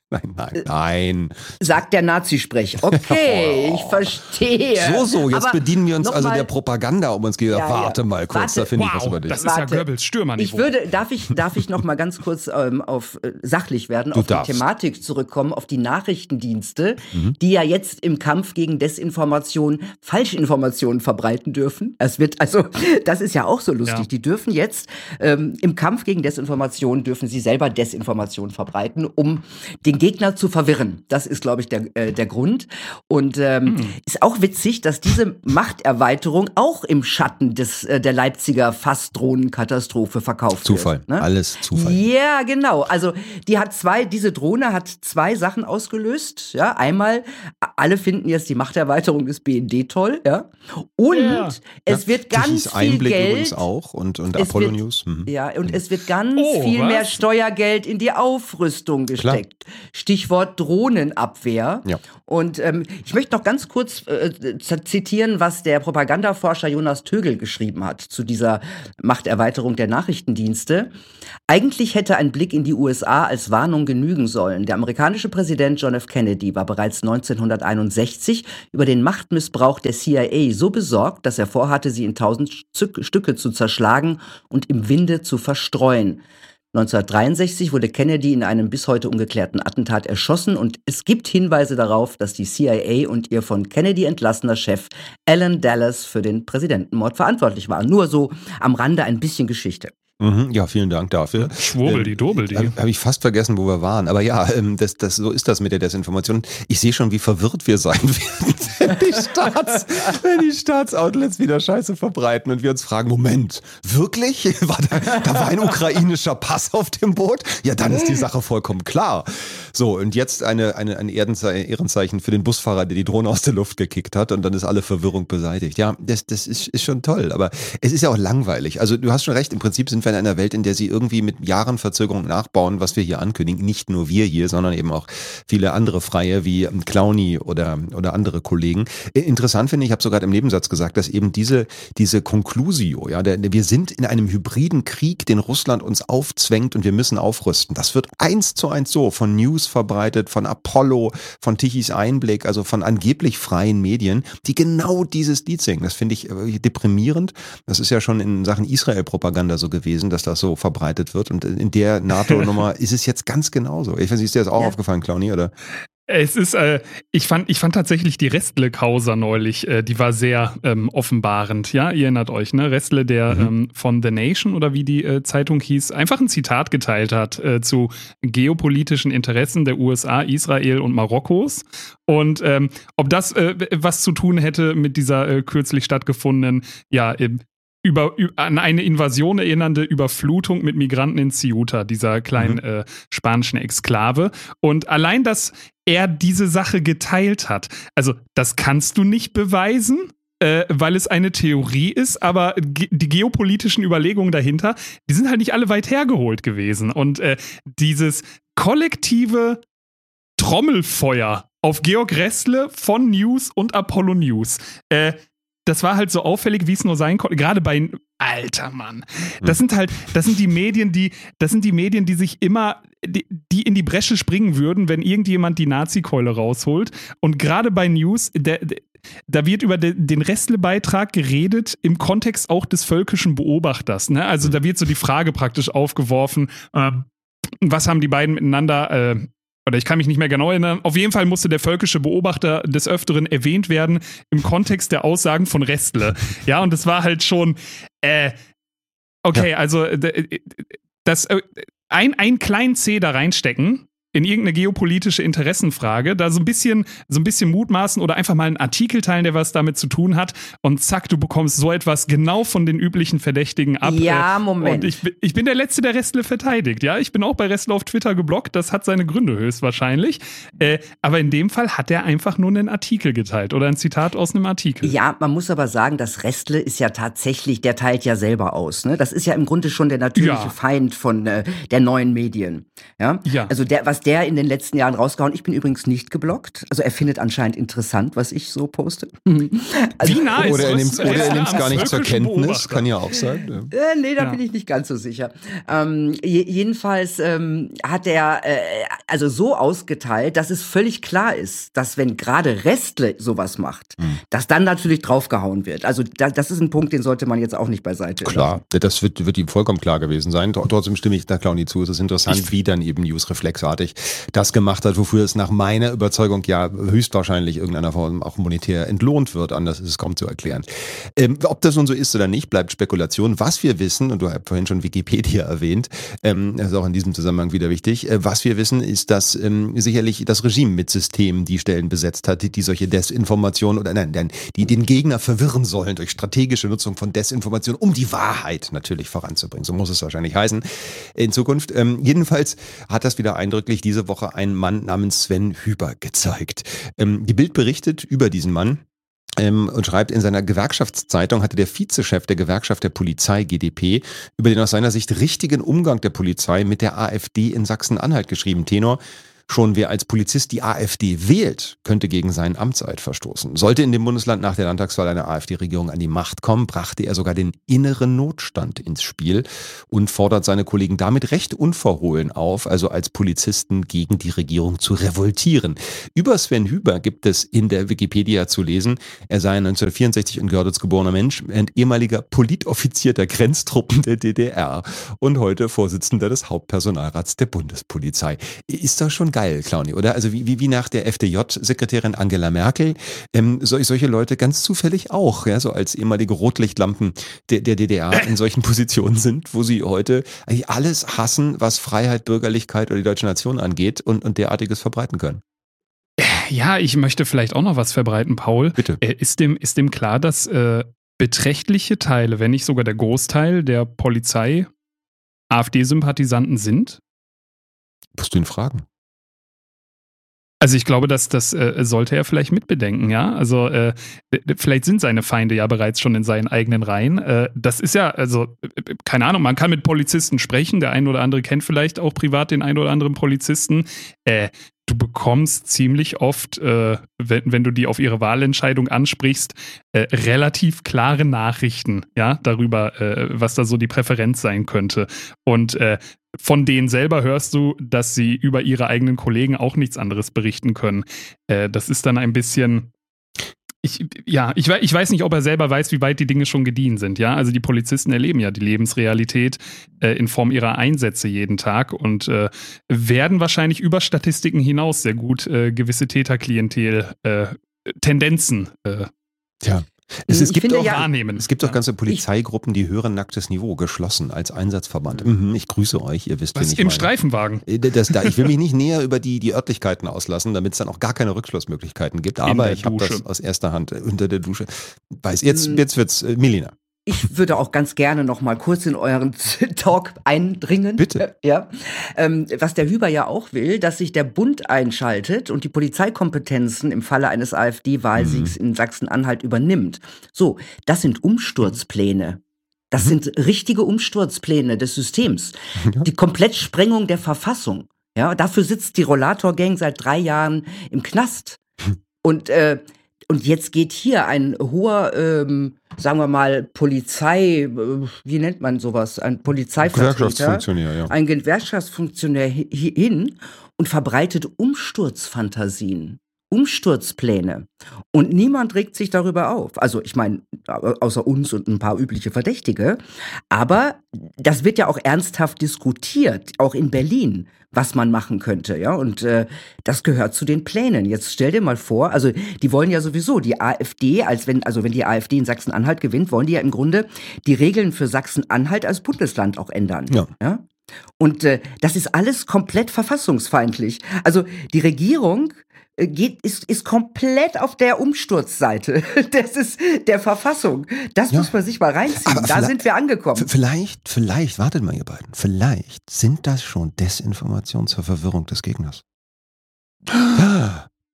Speaker 1: Nein, nein, nein.
Speaker 3: Sagt der Nazisprech. Okay, ich verstehe.
Speaker 1: So, so, jetzt
Speaker 3: Aber
Speaker 1: bedienen wir uns also
Speaker 3: mal,
Speaker 1: der Propaganda um uns geht.
Speaker 3: Ja,
Speaker 1: Warte
Speaker 3: ja.
Speaker 1: mal kurz,
Speaker 3: Warte.
Speaker 1: da finde ich
Speaker 2: Wow,
Speaker 1: was über dich.
Speaker 2: das ist ja
Speaker 3: Warte.
Speaker 2: Goebbels Stürmerniveau.
Speaker 3: Ich würde, darf ich, darf ich noch mal ganz kurz ähm, auf äh, sachlich werden,
Speaker 1: Du
Speaker 3: auf
Speaker 1: darfst.
Speaker 3: die Thematik zurückkommen, auf die Nachrichtendienste,
Speaker 1: Mhm.
Speaker 3: die ja jetzt im Kampf gegen Desinformation Falschinformationen verbreiten dürfen. Es wird, also, das ist ja auch so lustig.
Speaker 2: Ja.
Speaker 3: Die dürfen jetzt ähm, im Kampf gegen Desinformation dürfen sie selber Desinformation verbreiten, um den Gegner zu verwirren. Das ist, glaube ich, der, äh, der Grund. Und ähm,
Speaker 2: Mhm.
Speaker 3: ist auch witzig, dass diese Machterweiterung auch im Schatten des, äh, der Leipziger Fassdrohnenkatastrophe verkauft
Speaker 1: Zufall,
Speaker 3: wird. Ne?
Speaker 1: alles Zufall.
Speaker 3: Ja, genau. Also die hat zwei, diese Drohne hat zwei Sachen ausgelöst. Ja, einmal, alle finden jetzt die Machterweiterung des B N D toll, ja. Und
Speaker 2: Ja.
Speaker 3: es
Speaker 1: Ja,
Speaker 3: wird ganz
Speaker 1: Tichys
Speaker 3: viel
Speaker 1: Einblick
Speaker 3: Geld.
Speaker 1: übrigens auch und, und
Speaker 3: Es
Speaker 1: Apollo
Speaker 3: wird-
Speaker 1: News. Mhm.
Speaker 3: Ja, und es wird ganz
Speaker 2: Oh,
Speaker 3: viel
Speaker 2: was?
Speaker 3: mehr Steuergeld in die Aufrüstung gesteckt. Stichwort Drohnenabwehr.
Speaker 1: Ja.
Speaker 3: Und ähm, ich möchte noch ganz kurz äh, z- zitieren, was der Propagandaforscher Jonas Tögel geschrieben hat zu dieser Machterweiterung der Nachrichtendienste. Eigentlich hätte ein Blick in die U S A als Warnung genügen sollen. Der amerikanische Präsident John F. Kennedy war bereits neunzehnhunderteinundsechzig über den Machtmissbrauch der C I A so besorgt, dass er vorhatte, sie in tausend Stück- Stücke zu zerschlagen und im Winde zu verstreuen. neunzehnhundertdreiundsechzig wurde Kennedy in einem bis heute ungeklärten Attentat erschossen und es gibt Hinweise darauf, dass die C I A und ihr von Kennedy entlassener Chef Alan Dulles für den Präsidentenmord verantwortlich waren. Nur so am Rande ein bisschen Geschichte.
Speaker 1: Mhm, ja, vielen Dank dafür.
Speaker 2: Schwurbel die, dobel die.
Speaker 1: Habe hab ich fast vergessen, wo wir waren. Aber ja, ähm, das, das, so ist das mit der Desinformation. Ich sehe schon, wie verwirrt wir sein werden, wenn die, Staats, wenn die Staatsoutlets wieder Scheiße verbreiten und wir uns fragen, Moment, wirklich? War da, da war ein ukrainischer Pass auf dem Boot? Ja, dann ist die Sache vollkommen klar. So, und jetzt eine, eine, ein Ehrenzei- Ehrenzeichen für den Busfahrer, der die Drohne aus der Luft gekickt hat und dann ist alle Verwirrung beseitigt. Ja, das, das ist, ist schon toll, aber es ist ja auch langweilig. Also du hast schon recht, im Prinzip sind wir in einer Welt, in der sie irgendwie mit Jahren Verzögerung nachbauen, was wir hier ankündigen. Nicht nur wir hier, sondern eben auch viele andere Freie wie Clowny oder, oder andere Kollegen. Interessant finde ich, ich habe sogar im Nebensatz gesagt, dass eben diese, diese Conclusio, ja, der, wir sind in einem hybriden Krieg, den Russland uns aufzwängt und wir müssen aufrüsten. Das wird eins zu eins so von News verbreitet, von Apollo, von Tichys Einblick, also von angeblich freien Medien, die genau dieses Lied singen. Das finde ich äh, deprimierend. Das ist ja schon in Sachen Israel-Propaganda so gewesen, dass das so verbreitet wird. Und in der NATO-Nummer ist es jetzt ganz genauso. Ich weiß nicht, ist dir das auch
Speaker 3: Ja.
Speaker 1: aufgefallen, Clowny, oder?
Speaker 2: Es ist, äh, ich fand, ich fand tatsächlich die Restle-Causa neulich, äh, die war sehr ähm, offenbarend. Ja, ihr erinnert euch, ne? Restle, der
Speaker 1: Mhm.
Speaker 2: ähm, von The Nation oder wie die äh, Zeitung hieß, einfach ein Zitat geteilt hat äh, zu geopolitischen Interessen der U S A, Israel und Marokkos. Und ähm, ob das äh, was zu tun hätte mit dieser äh, kürzlich stattgefundenen, ja, äh, Über, an eine Invasion erinnernde Überflutung mit Migranten in Ceuta, dieser kleinen
Speaker 1: Mhm.
Speaker 2: äh, spanischen Exklave. Und allein, dass er diese Sache geteilt hat, also das kannst du nicht beweisen, äh, weil es eine Theorie ist, aber ge- die geopolitischen Überlegungen dahinter, die sind halt nicht alle weit hergeholt gewesen. Und äh, dieses kollektive Trommelfeuer auf Georg Restle von News und Apollo News, äh, das war halt so auffällig, wie es nur sein konnte. Gerade bei, alter Mann. Das sind halt, das sind die Medien, die, das sind die Medien, die sich immer, die, die in die Bresche springen würden, wenn irgendjemand die Nazi-Keule rausholt. Und gerade bei News, der, der, da wird über de, den Restle-Beitrag geredet im Kontext auch des völkischen Beobachters. Ne? Also da wird so die Frage praktisch aufgeworfen, äh, was haben die beiden miteinander, äh, oder ich kann mich nicht mehr genau erinnern. Auf jeden Fall musste der völkische Beobachter des Öfteren erwähnt werden im Kontext der Aussagen von Restle. Ja, und das war halt schon, äh, okay, ja. also das, äh, ein, ein kleinen C da reinstecken in irgendeine geopolitische Interessenfrage, da so ein bisschen, so ein bisschen mutmaßen oder einfach mal einen Artikel teilen, der was damit zu tun hat und zack, du bekommst so etwas genau von den üblichen Verdächtigen ab.
Speaker 3: Ja, Moment.
Speaker 2: Und ich, ich bin der Letzte, der Restle verteidigt. Ja, ich bin auch bei Restle auf Twitter geblockt, das hat seine Gründe höchstwahrscheinlich. Äh, aber in dem Fall hat er einfach nur einen Artikel geteilt oder ein Zitat aus einem Artikel.
Speaker 3: Ja, man muss aber sagen, das Restle ist ja tatsächlich, der teilt ja selber aus. Ne? Das ist ja im Grunde schon der natürliche
Speaker 2: Ja.
Speaker 3: Feind von äh, der neuen Medien. Ja?
Speaker 2: Ja.
Speaker 3: Also der, was hat der in den letzten Jahren rausgehauen. Ich bin übrigens nicht geblockt. Also er findet anscheinend interessant, was ich so poste.
Speaker 2: Also,
Speaker 1: Wie nah ist oder er nimmt es
Speaker 2: ja,
Speaker 1: gar nicht zur Kenntnis, kann ja auch sein.
Speaker 3: Ja. Äh, nee, da
Speaker 2: ja.
Speaker 3: bin ich nicht ganz so sicher. Ähm, je, jedenfalls ähm, hat er äh, also so ausgeteilt, dass es völlig klar ist, dass wenn gerade Restle sowas macht, hm. dass dann natürlich draufgehauen wird. Also da, das ist ein Punkt, den sollte man jetzt auch nicht beiseite
Speaker 1: Klar, lassen. Das wird, wird ihm vollkommen klar gewesen sein. Trotzdem stimme ich da Claudi zu. Es ist interessant, ich wie dann eben News-reflexartig das gemacht hat, wofür es nach meiner Überzeugung ja höchstwahrscheinlich irgendeiner Form auch monetär entlohnt wird. Anders ist es kaum zu erklären. Ähm, ob das nun so ist oder nicht, bleibt Spekulation. Was wir wissen, und du hast vorhin schon Wikipedia erwähnt, ähm, das ist auch in diesem Zusammenhang wieder wichtig, äh, was wir wissen, ist, dass ähm, sicherlich das Regime mit Systemen die Stellen besetzt hat, die, die solche Desinformationen oder nein, nein, die den Gegner verwirren sollen durch strategische Nutzung von Desinformation, um die Wahrheit natürlich voranzubringen. So muss es wahrscheinlich heißen in Zukunft. Ähm, jedenfalls hat das wieder eindrücklich diese Woche ein Mann namens Sven Hüber gezeigt. Ähm, die Bild berichtet über diesen Mann. Ähm, und schreibt, in seiner Gewerkschaftszeitung hatte der Vizechef der Gewerkschaft der Polizei, G d P, über den aus seiner Sicht richtigen Umgang der Polizei mit der AfD in Sachsen-Anhalt geschrieben. Tenor: Schon wer als Polizist die AfD wählt, könnte gegen seinen Amtseid verstoßen. Sollte in dem Bundesland nach der Landtagswahl eine AfD-Regierung an die Macht kommen, brachte er sogar den inneren Notstand ins Spiel und fordert seine Kollegen damit recht unverhohlen auf, also als Polizisten gegen die Regierung zu revoltieren. Über Sven Hüber gibt es in der Wikipedia zu lesen, er sei ein neunzehnhundertvierundsechzig in Görlitz geborener Mensch, ein ehemaliger Politoffizier der Grenztruppen der D D R und heute Vorsitzender des Hauptpersonalrats der Bundespolizei. Ist das schon geil, Claudi, oder? Also wie, wie, wie nach der F D J-Sekretärin Angela Merkel, ähm, sol, solche Leute ganz zufällig auch, ja, so als ehemalige Rotlichtlampen der, der D D R in solchen Positionen sind, wo sie heute eigentlich alles hassen, was Freiheit, Bürgerlichkeit oder die deutsche Nation angeht und, und derartiges verbreiten können.
Speaker 2: Ja, ich möchte vielleicht auch noch was verbreiten, Paul.
Speaker 1: Bitte.
Speaker 2: Äh, ist dem, ist dem klar, dass äh, beträchtliche Teile, wenn nicht sogar der Großteil der Polizei AfD-Sympathisanten sind?
Speaker 1: Musst du ihn fragen.
Speaker 2: Also ich glaube, dass das äh, sollte er vielleicht mitbedenken, ja. Also äh, vielleicht sind seine Feinde ja bereits schon in seinen eigenen Reihen. Äh, das ist ja, also äh, keine Ahnung, man kann mit Polizisten sprechen. Der ein oder andere kennt vielleicht auch privat den ein oder anderen Polizisten. Äh, du bekommst ziemlich oft, äh, wenn, wenn du die auf ihre Wahlentscheidung ansprichst, äh, relativ klare Nachrichten, ja, darüber, äh, was da so die Präferenz sein könnte. Und äh, von denen selber hörst du, dass sie über ihre eigenen Kollegen auch nichts anderes berichten können. Äh, das ist dann ein bisschen, ich, ja, ich, ich weiß nicht, ob er selber weiß, wie weit die Dinge schon gediehen sind. Ja, also die Polizisten erleben ja die Lebensrealität äh, in Form ihrer Einsätze jeden Tag und äh, werden wahrscheinlich über Statistiken hinaus sehr gut äh, gewisse Täterklientel äh, Tendenzen äh,
Speaker 1: ja. Es, es, gibt auch,
Speaker 2: ja, wahrnehmen.
Speaker 1: Es gibt auch ganze Polizeigruppen, die hören nacktes Niveau, geschlossen als Einsatzverband. Mhm, ich grüße euch, ihr wisst,
Speaker 2: was,
Speaker 1: wen ich
Speaker 2: im
Speaker 1: meine.
Speaker 2: Streifenwagen.
Speaker 1: Das, da, ich will mich nicht näher über die, die Örtlichkeiten auslassen, damit es dann auch gar keine Rückschlussmöglichkeiten gibt. Aber ich habe das aus erster Hand unter der Dusche. Weiß, jetzt, jetzt wird's äh, Melina.
Speaker 3: Ich würde auch ganz gerne noch mal kurz in euren Talk eindringen.
Speaker 1: Bitte.
Speaker 3: Ja. Ähm, was der Hüber ja auch will, dass sich der Bund einschaltet und die Polizeikompetenzen im Falle eines AfD-Wahlsiegs mhm. in Sachsen-Anhalt übernimmt. So, das sind Umsturzpläne. Das mhm. sind richtige Umsturzpläne des Systems. Ja. Die Komplettsprengung der Verfassung. Ja, dafür sitzt die Rollator-Gang seit drei Jahren im Knast. Mhm. Und äh, Und jetzt geht hier ein hoher, ähm, sagen wir mal, Polizei, äh, wie nennt man sowas, ein Polizeivertreter,
Speaker 1: Gewerkschaftsfunktionär, ja.
Speaker 3: ein Gewerkschaftsfunktionär hin und verbreitet Umsturzfantasien, Umsturzpläne. Und niemand regt sich darüber auf. Also ich meine, außer uns und ein paar übliche Verdächtige. Aber das wird ja auch ernsthaft diskutiert, auch in Berlin, was man machen könnte, ja, und äh, das gehört zu den Plänen. Jetzt stell dir mal vor, also die wollen ja sowieso die AfD, als wenn, also wenn die AfD in Sachsen-Anhalt gewinnt, wollen die ja im Grunde die Regeln für Sachsen-Anhalt als Bundesland auch ändern,
Speaker 1: ja.
Speaker 3: ja? Und äh, das ist alles komplett verfassungsfeindlich. Also die Regierung äh, geht, ist, ist komplett auf der Umsturzseite. Das ist der Verfassung. Das ja. muss man sich mal reinziehen. Aber da sind wir angekommen.
Speaker 1: Vielleicht, vielleicht, wartet mal ihr beiden, vielleicht sind das schon Desinformationen zur Verwirrung des Gegners.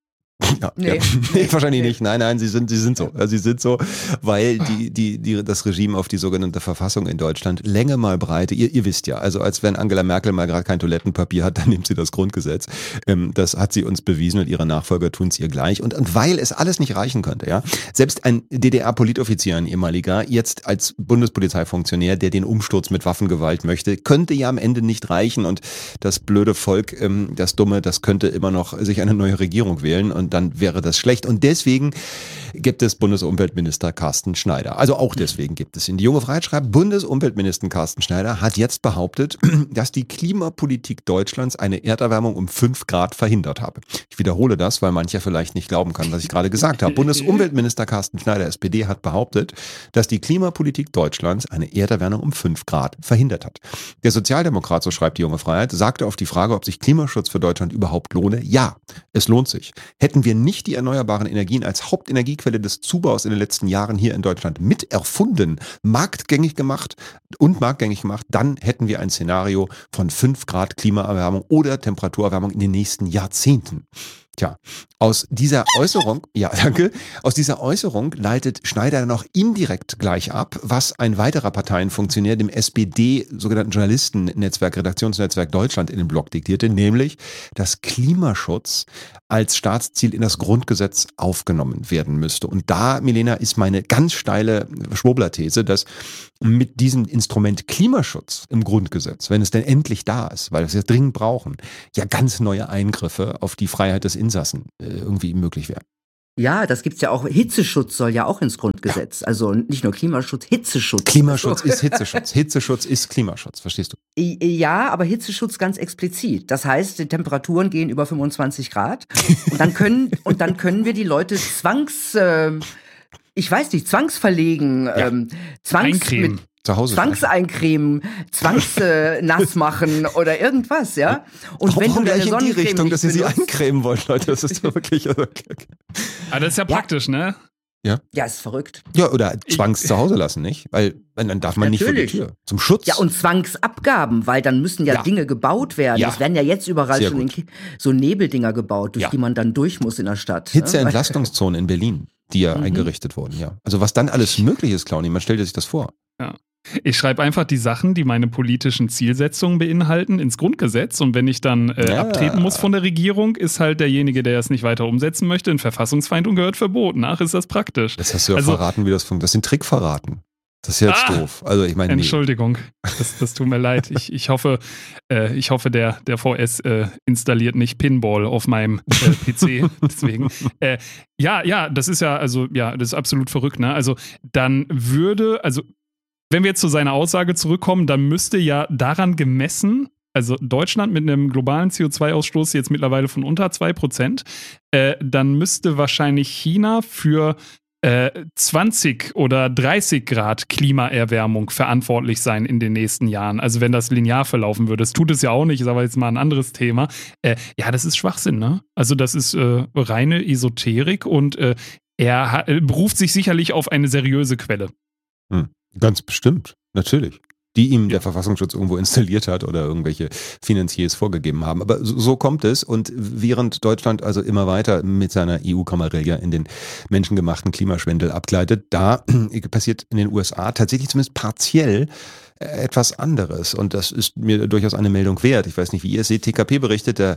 Speaker 1: Ja,
Speaker 3: Nee.
Speaker 1: ja. Nee, wahrscheinlich
Speaker 3: Nee.
Speaker 1: nicht. Nein, nein, sie sind, sie sind so. Also sie sind so, weil die, die, die, das Regime auf die sogenannte Verfassung in Deutschland Länge mal Breite, ihr, ihr wisst ja, also als wenn Angela Merkel mal gerade kein Toilettenpapier hat, dann nimmt sie das Grundgesetz. Ähm, das hat sie uns bewiesen und ihre Nachfolger tun es ihr gleich. Und, und weil es alles nicht reichen könnte, ja, selbst ein D D R-Politoffizier, ein ehemaliger, jetzt als Bundespolizeifunktionär, der den Umsturz mit Waffengewalt möchte, könnte ja am Ende nicht reichen und das blöde Volk, ähm, das Dumme, das könnte immer noch sich eine neue Regierung wählen und dann wäre das schlecht. Und deswegen gibt es Bundesumweltminister Carsten Schneider. Also auch deswegen gibt es ihn. Die Junge Freiheit schreibt, Bundesumweltminister Carsten Schneider hat jetzt behauptet, dass die Klimapolitik Deutschlands eine Erderwärmung um fünf Grad verhindert habe. Ich wiederhole das, weil mancher vielleicht nicht glauben kann, was ich gerade gesagt habe. Bundesumweltminister Carsten Schneider, S P D, hat behauptet, dass die Klimapolitik Deutschlands eine Erderwärmung um fünf Grad verhindert hat. Der Sozialdemokrat, so schreibt die Junge Freiheit, sagte auf die Frage, ob sich Klimaschutz für Deutschland überhaupt lohne, ja, es lohnt sich. Hätten wir nicht die erneuerbaren Energien als Hauptenergiequelle des Zubaus in den letzten Jahren hier in Deutschland mit erfunden, marktgängig gemacht und marktgängig gemacht, dann hätten wir ein Szenario von fünf Grad Klimaerwärmung oder Temperaturerwärmung in den nächsten Jahrzehnten. Tja, aus dieser Äußerung, ja, danke, aus dieser Äußerung leitet Schneider dann auch indirekt gleich ab, was ein weiterer Parteienfunktionär dem S P D sogenannten Journalistennetzwerk, Redaktionsnetzwerk Deutschland in den Blog diktierte, nämlich, dass Klimaschutz als Staatsziel in das Grundgesetz aufgenommen werden müsste. Und da, Milena, ist meine ganz steile Schwurbler-These, dass mit diesem Instrument Klimaschutz im Grundgesetz, wenn es denn endlich da ist, weil wir es ja dringend brauchen, ja ganz neue Eingriffe auf die Freiheit des Insassen äh, irgendwie möglich wären.
Speaker 3: Ja, das gibt's ja auch. Hitzeschutz soll ja auch ins Grundgesetz. Ja. Also nicht nur Klimaschutz, Hitzeschutz.
Speaker 1: Klimaschutz ist Hitzeschutz. Hitzeschutz ist Klimaschutz, verstehst du?
Speaker 3: Ja, aber Hitzeschutz ganz explizit. Das heißt, die Temperaturen gehen über fünfundzwanzig Grad und dann können und dann können wir die Leute zwangs, äh, ich weiß nicht, zwangsverlegen,
Speaker 2: ja.
Speaker 3: ähm, zwangs
Speaker 2: Eincremen.
Speaker 3: mit
Speaker 1: Zu Hause
Speaker 3: Zwangseincremen, zwangsnass machen oder irgendwas, ja. Und
Speaker 1: Warum
Speaker 3: wenn du
Speaker 1: gleich
Speaker 3: deine
Speaker 1: in die
Speaker 3: Sonnencreme
Speaker 1: Richtung, dass ihr
Speaker 3: nicht
Speaker 1: sie
Speaker 3: benutzt-
Speaker 1: eincremen wollt, Leute, das ist doch wirklich... Okay, okay.
Speaker 2: Aber das ist ja,
Speaker 3: Ja.
Speaker 2: praktisch, ne?
Speaker 3: Ja, ist verrückt.
Speaker 1: Ja, oder zwangs zu Hause lassen, nicht? Weil dann darf man
Speaker 3: Natürlich.
Speaker 1: nicht vor die Tür. Zum Schutz.
Speaker 3: Ja, und Zwangsabgaben, weil dann müssen ja,
Speaker 1: Ja.
Speaker 3: Dinge gebaut werden.
Speaker 1: Ja.
Speaker 3: Es werden ja jetzt überall
Speaker 1: Sehr
Speaker 3: schon in
Speaker 1: gut.
Speaker 3: Ki- so Nebeldinger gebaut, durch
Speaker 1: Ja.
Speaker 3: die man dann durch muss in der Stadt. ne?
Speaker 1: Hitzeentlastrungszonen in Berlin, die ja
Speaker 3: Mhm.
Speaker 1: eingerichtet wurden, ja. Also was dann alles möglich ist, Claudi, man stellt sich das vor.
Speaker 2: Ich schreibe einfach die Sachen, die meine politischen Zielsetzungen beinhalten, ins Grundgesetz. Und wenn ich dann äh,
Speaker 1: Ja.
Speaker 2: abtreten muss von der Regierung, ist halt derjenige, der es nicht weiter umsetzen möchte, ein Verfassungsfeind und gehört verboten. Ach, ist das praktisch.
Speaker 1: Das hast du ja
Speaker 2: Also-
Speaker 1: verraten, wie das funktioniert. Das ist ein Trick verraten. Das ist jetzt
Speaker 2: Ah!
Speaker 1: doof. Also ich meine, nee.
Speaker 2: Entschuldigung, das, das tut mir leid. Ich, ich hoffe, äh, ich hoffe, der, der V S äh, installiert nicht Pinball auf meinem äh, P C. Deswegen. Äh, ja, ja, das ist ja, also, ja, das ist absolut verrückt, ne? Also, dann würde, also, wenn wir jetzt zu seiner Aussage zurückkommen, dann müsste ja daran gemessen, also Deutschland mit einem globalen C O zwei Ausstoß jetzt mittlerweile von unter zwei Prozent, äh, dann müsste wahrscheinlich China für äh, zwanzig oder dreißig Grad Klimaerwärmung verantwortlich sein in den nächsten Jahren. Also wenn das linear verlaufen würde. Das tut es ja auch nicht, ist aber jetzt mal ein anderes Thema. Äh, ja, das ist Schwachsinn, ne? Also das ist äh, reine Esoterik und äh, er ha- äh, beruft sich sicherlich auf eine seriöse Quelle.
Speaker 1: Hm. Ganz bestimmt, natürlich. Die ihm der Verfassungsschutz irgendwo installiert hat oder irgendwelche Finanziers vorgegeben haben. Aber so, so kommt es. Und während Deutschland also immer weiter mit seiner E U-Kamarilla in den menschengemachten Klimaschwindel abgleitet, da passiert in den U S A tatsächlich zumindest partiell etwas anderes. Und das ist mir durchaus eine Meldung wert. Ich weiß nicht, wie ihr es seht. T K P berichtet, der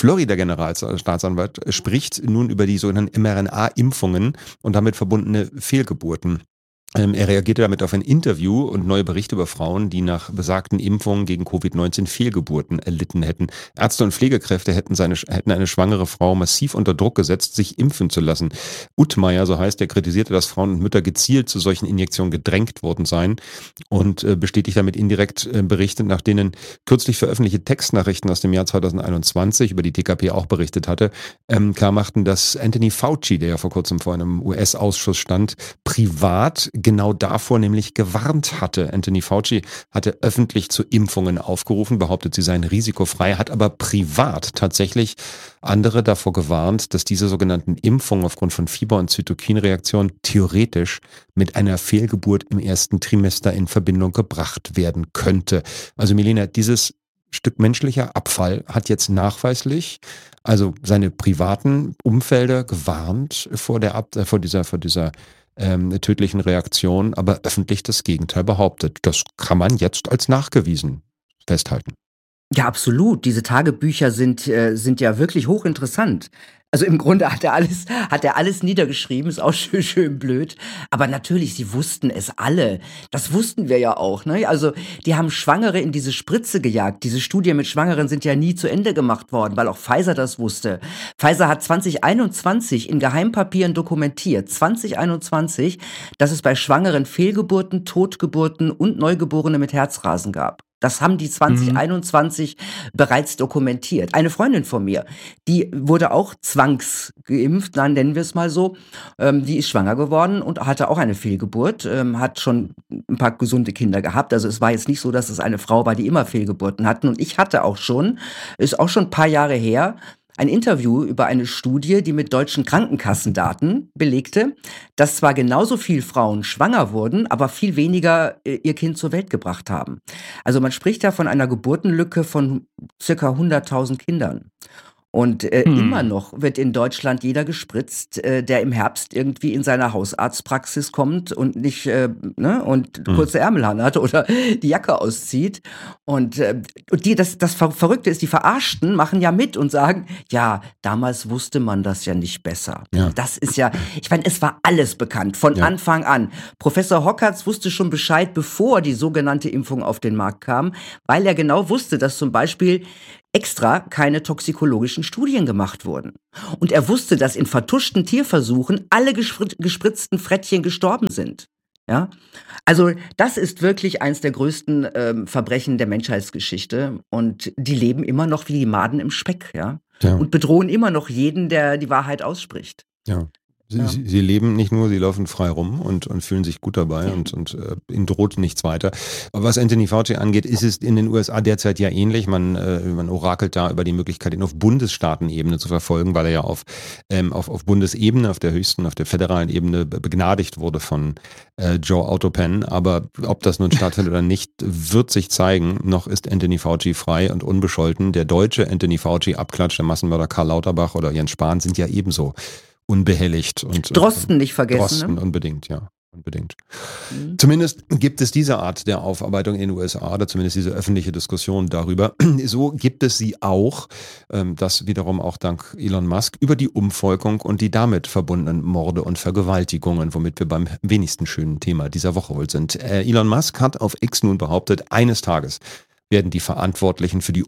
Speaker 1: Florida-Generalstaatsanwalt spricht nun über die sogenannten M R N A-Impfungen und damit verbundene Fehlgeburten. Ähm, er reagierte damit auf ein Interview und neue Berichte über Frauen, die nach besagten Impfungen gegen Covid neunzehn Fehlgeburten erlitten hätten. Ärzte und Pflegekräfte hätten, seine, hätten eine schwangere Frau massiv unter Druck gesetzt, sich impfen zu lassen. Uttmeier, so heißt er, kritisierte, dass Frauen und Mütter gezielt zu solchen Injektionen gedrängt worden seien und äh, bestätigt damit indirekt äh, Berichte, nach denen kürzlich veröffentlichte Textnachrichten aus dem Jahr zweitausendeinundzwanzig, über die T K P auch berichtet hatte, ähm, klarmachten, dass Anthony Fauci, der ja vor kurzem vor einem U S-Ausschuss stand, privat genau davor nämlich gewarnt hatte. Anthony Fauci hatte öffentlich zu Impfungen aufgerufen, behauptet, sie seien risikofrei, hat aber privat tatsächlich andere davor gewarnt, dass diese sogenannten Impfungen aufgrund von Fieber- und Zytokinreaktionen theoretisch mit einer Fehlgeburt im ersten Trimester in Verbindung gebracht werden könnte. Also Milena, dieses Stück menschlicher Abfall hat jetzt nachweislich also seine privaten Umfelder gewarnt vor der Ab- vor dieser vor dieser ähm, tödlichen Reaktion, aber öffentlich das Gegenteil behauptet. Das kann man jetzt als nachgewiesen festhalten.
Speaker 3: Ja, absolut. Diese Tagebücher sind, äh, sind ja wirklich hochinteressant. Also im Grunde hat er alles, hat er alles niedergeschrieben, ist auch schön, schön blöd. Aber natürlich, sie wussten es alle. Das wussten wir ja auch, ne? Also, die haben Schwangere in diese Spritze gejagt. Diese Studien mit Schwangeren sind ja nie zu Ende gemacht worden, weil auch Pfizer das wusste. Pfizer hat zwanzig einundzwanzig in Geheimpapieren dokumentiert, zwanzig einundzwanzig, dass es bei Schwangeren Fehlgeburten, Totgeburten und Neugeborene mit Herzrasen gab. Das haben die zwanzig einundzwanzig bereits dokumentiert. Eine Freundin von mir, die wurde auch zwangsgeimpft, dann nennen wir es mal so. Ähm, die ist schwanger geworden und hatte auch eine Fehlgeburt, ähm, hat schon ein paar gesunde Kinder gehabt. Also es war jetzt nicht so, dass es eine Frau war, die immer Fehlgeburten hatten. Und ich hatte auch schon, ist auch schon ein paar Jahre her, ein Interview über eine Studie, die mit deutschen Krankenkassendaten belegte, dass zwar genauso viel Frauen schwanger wurden, aber viel weniger äh, ihr Kind zur Welt gebracht haben. Also man spricht da von einer Geburtenlücke von circa hunderttausend Kindern. Und äh,
Speaker 2: Hm.
Speaker 3: immer noch wird in Deutschland jeder gespritzt, äh, der im Herbst irgendwie in seiner Hausarztpraxis kommt und nicht äh, ne, und
Speaker 1: Hm.
Speaker 3: kurze Ärmel hat oder die Jacke auszieht. Und, äh, und die, das, das Ver- Verrückte ist, die Verarschten machen ja mit und sagen, ja, damals wusste man das ja nicht besser.
Speaker 1: Ja.
Speaker 3: Das ist ja, ich meine, es war alles bekannt, von
Speaker 1: Ja.
Speaker 3: Anfang an. Professor Hockertz wusste schon Bescheid, bevor die sogenannte Impfung auf den Markt kam, weil er genau wusste, dass zum Beispiel extra keine toxikologischen Studien gemacht wurden. Und er wusste, dass in vertuschten Tierversuchen alle gesprit- gespritzten Frettchen gestorben sind. Ja? Also das ist wirklich eins der größten ähm, Verbrechen der Menschheitsgeschichte. Und die leben immer noch wie die Maden im Speck. Ja?
Speaker 1: Ja.
Speaker 3: Und bedrohen immer noch jeden, der die Wahrheit ausspricht.
Speaker 1: Ja. Sie,
Speaker 3: Ja.
Speaker 1: sie, sie leben nicht nur, sie laufen frei rum und, und fühlen sich gut dabei und, und äh, ihnen droht nichts weiter. Aber was Anthony Fauci angeht, ist es in den U S A derzeit ja ähnlich. Man, äh, man orakelt da über die Möglichkeit, ihn auf Bundesstaatenebene zu verfolgen, weil er ja auf, ähm, auf, auf Bundesebene, auf der höchsten, auf der föderalen Ebene be- begnadigt wurde von äh, Joe Autopen. Aber ob das nun stattfindet oder nicht, wird sich zeigen. Noch ist Anthony Fauci frei und unbescholten. Der deutsche Anthony Fauci, Abklatsch, der Massenmörder Karl Lauterbach oder Jens Spahn sind ja ebenso unbehelligt. Und,
Speaker 3: Drosten nicht vergessen.
Speaker 1: Drosten,
Speaker 3: Ne?
Speaker 1: unbedingt, ja. Unbedingt.
Speaker 3: Mhm.
Speaker 1: Zumindest gibt es diese Art der Aufarbeitung in den U S A oder zumindest diese öffentliche Diskussion darüber. So gibt es sie auch, ähm, das wiederum auch dank Elon Musk, über die Umvolkung und die damit verbundenen Morde und Vergewaltigungen, womit wir beim wenigsten schönen Thema dieser Woche wohl sind. Äh, Elon Musk hat auf X nun behauptet, eines Tages werden die Verantwortlichen für die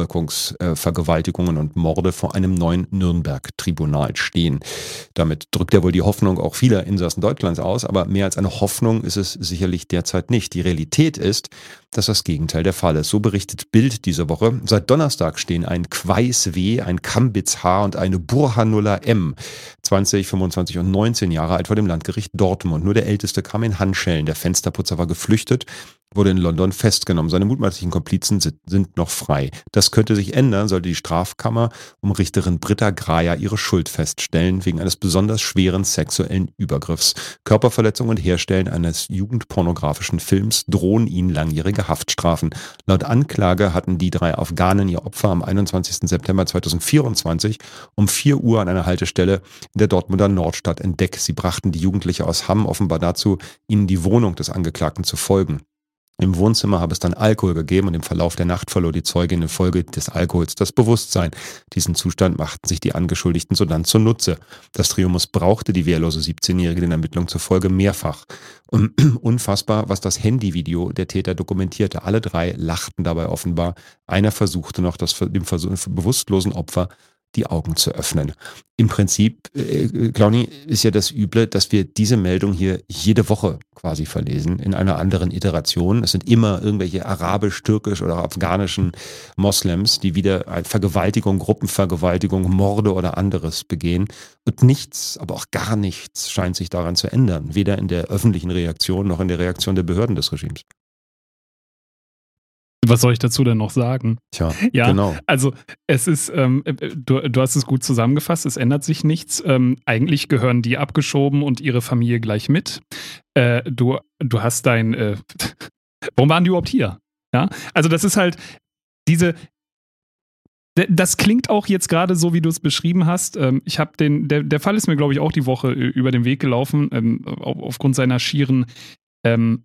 Speaker 1: Umvolkungsvergewaltigungen und Morde vor einem neuen Nürnberg-Tribunal stehen. Damit drückt er wohl die Hoffnung auch vieler Insassen Deutschlands aus, aber mehr als eine Hoffnung ist es sicherlich derzeit nicht. Die Realität ist, dass das Gegenteil der Fall ist. So berichtet Bild diese Woche. Seit Donnerstag stehen ein Quais W., ein Kambitz H. und eine Burhanullah M., zwanzig, fünfundzwanzig und neunzehn Jahre alt, vor dem Landgericht Dortmund. Nur der Älteste kam in Handschellen. Der Fensterputzer war geflüchtet, wurde in London festgenommen. Seine mutmaßlichen Komplizen sind, sind noch frei. Das könnte sich ändern, sollte die Strafkammer um Richterin Britta Graja ihre Schuld feststellen, wegen eines besonders schweren sexuellen Übergriffs. Körperverletzung und Herstellen eines jugendpornografischen Films drohen ihnen langjährige Haftstrafen. Laut Anklage hatten die drei Afghanen ihr Opfer am einundzwanzigsten September zweitausendvierundzwanzig um vier Uhr an einer Haltestelle in der Dortmunder Nordstadt entdeckt. Sie brachten die Jugendliche aus Hamm offenbar dazu, ihnen die Wohnung des Angeklagten zu folgen. Im Wohnzimmer habe es dann Alkohol gegeben und im Verlauf der Nacht verlor die Zeugin infolge des Alkohols das Bewusstsein. Diesen Zustand machten sich die Angeschuldigten sodann zunutze. Das Trio missbrauchte die wehrlose siebzehnjährige den Ermittlungen zufolge mehrfach. Und unfassbar, was das Handyvideo der Täter dokumentierte. Alle drei lachten dabei offenbar. Einer versuchte noch, das dem bewusstlosen Opfer die Augen zu öffnen. Im Prinzip, äh, Clauni, ist ja das Üble, dass wir diese Meldung hier jede Woche quasi verlesen, in einer anderen Iteration. Es sind immer irgendwelche arabisch, türkisch oder afghanischen Moslems, die wieder Vergewaltigung, Gruppenvergewaltigung, Morde oder anderes begehen. Und nichts, aber auch gar nichts scheint sich daran zu ändern. Weder in der öffentlichen Reaktion noch in der Reaktion der Behörden des Regimes.
Speaker 2: Was soll ich dazu denn noch sagen?
Speaker 1: Tja,
Speaker 2: Ja,
Speaker 1: genau.
Speaker 2: also es ist, ähm, du, du hast es gut zusammengefasst, es ändert sich nichts. Ähm, eigentlich gehören die abgeschoben und ihre Familie gleich mit. Äh, du, du hast dein, äh, warum waren die überhaupt hier? Ja, also das ist halt, diese Das klingt auch jetzt gerade so, wie du es beschrieben hast. Ich habe den, der, der Fall ist mir, glaube ich, auch die Woche über den Weg gelaufen, ähm, aufgrund seiner schieren ähm,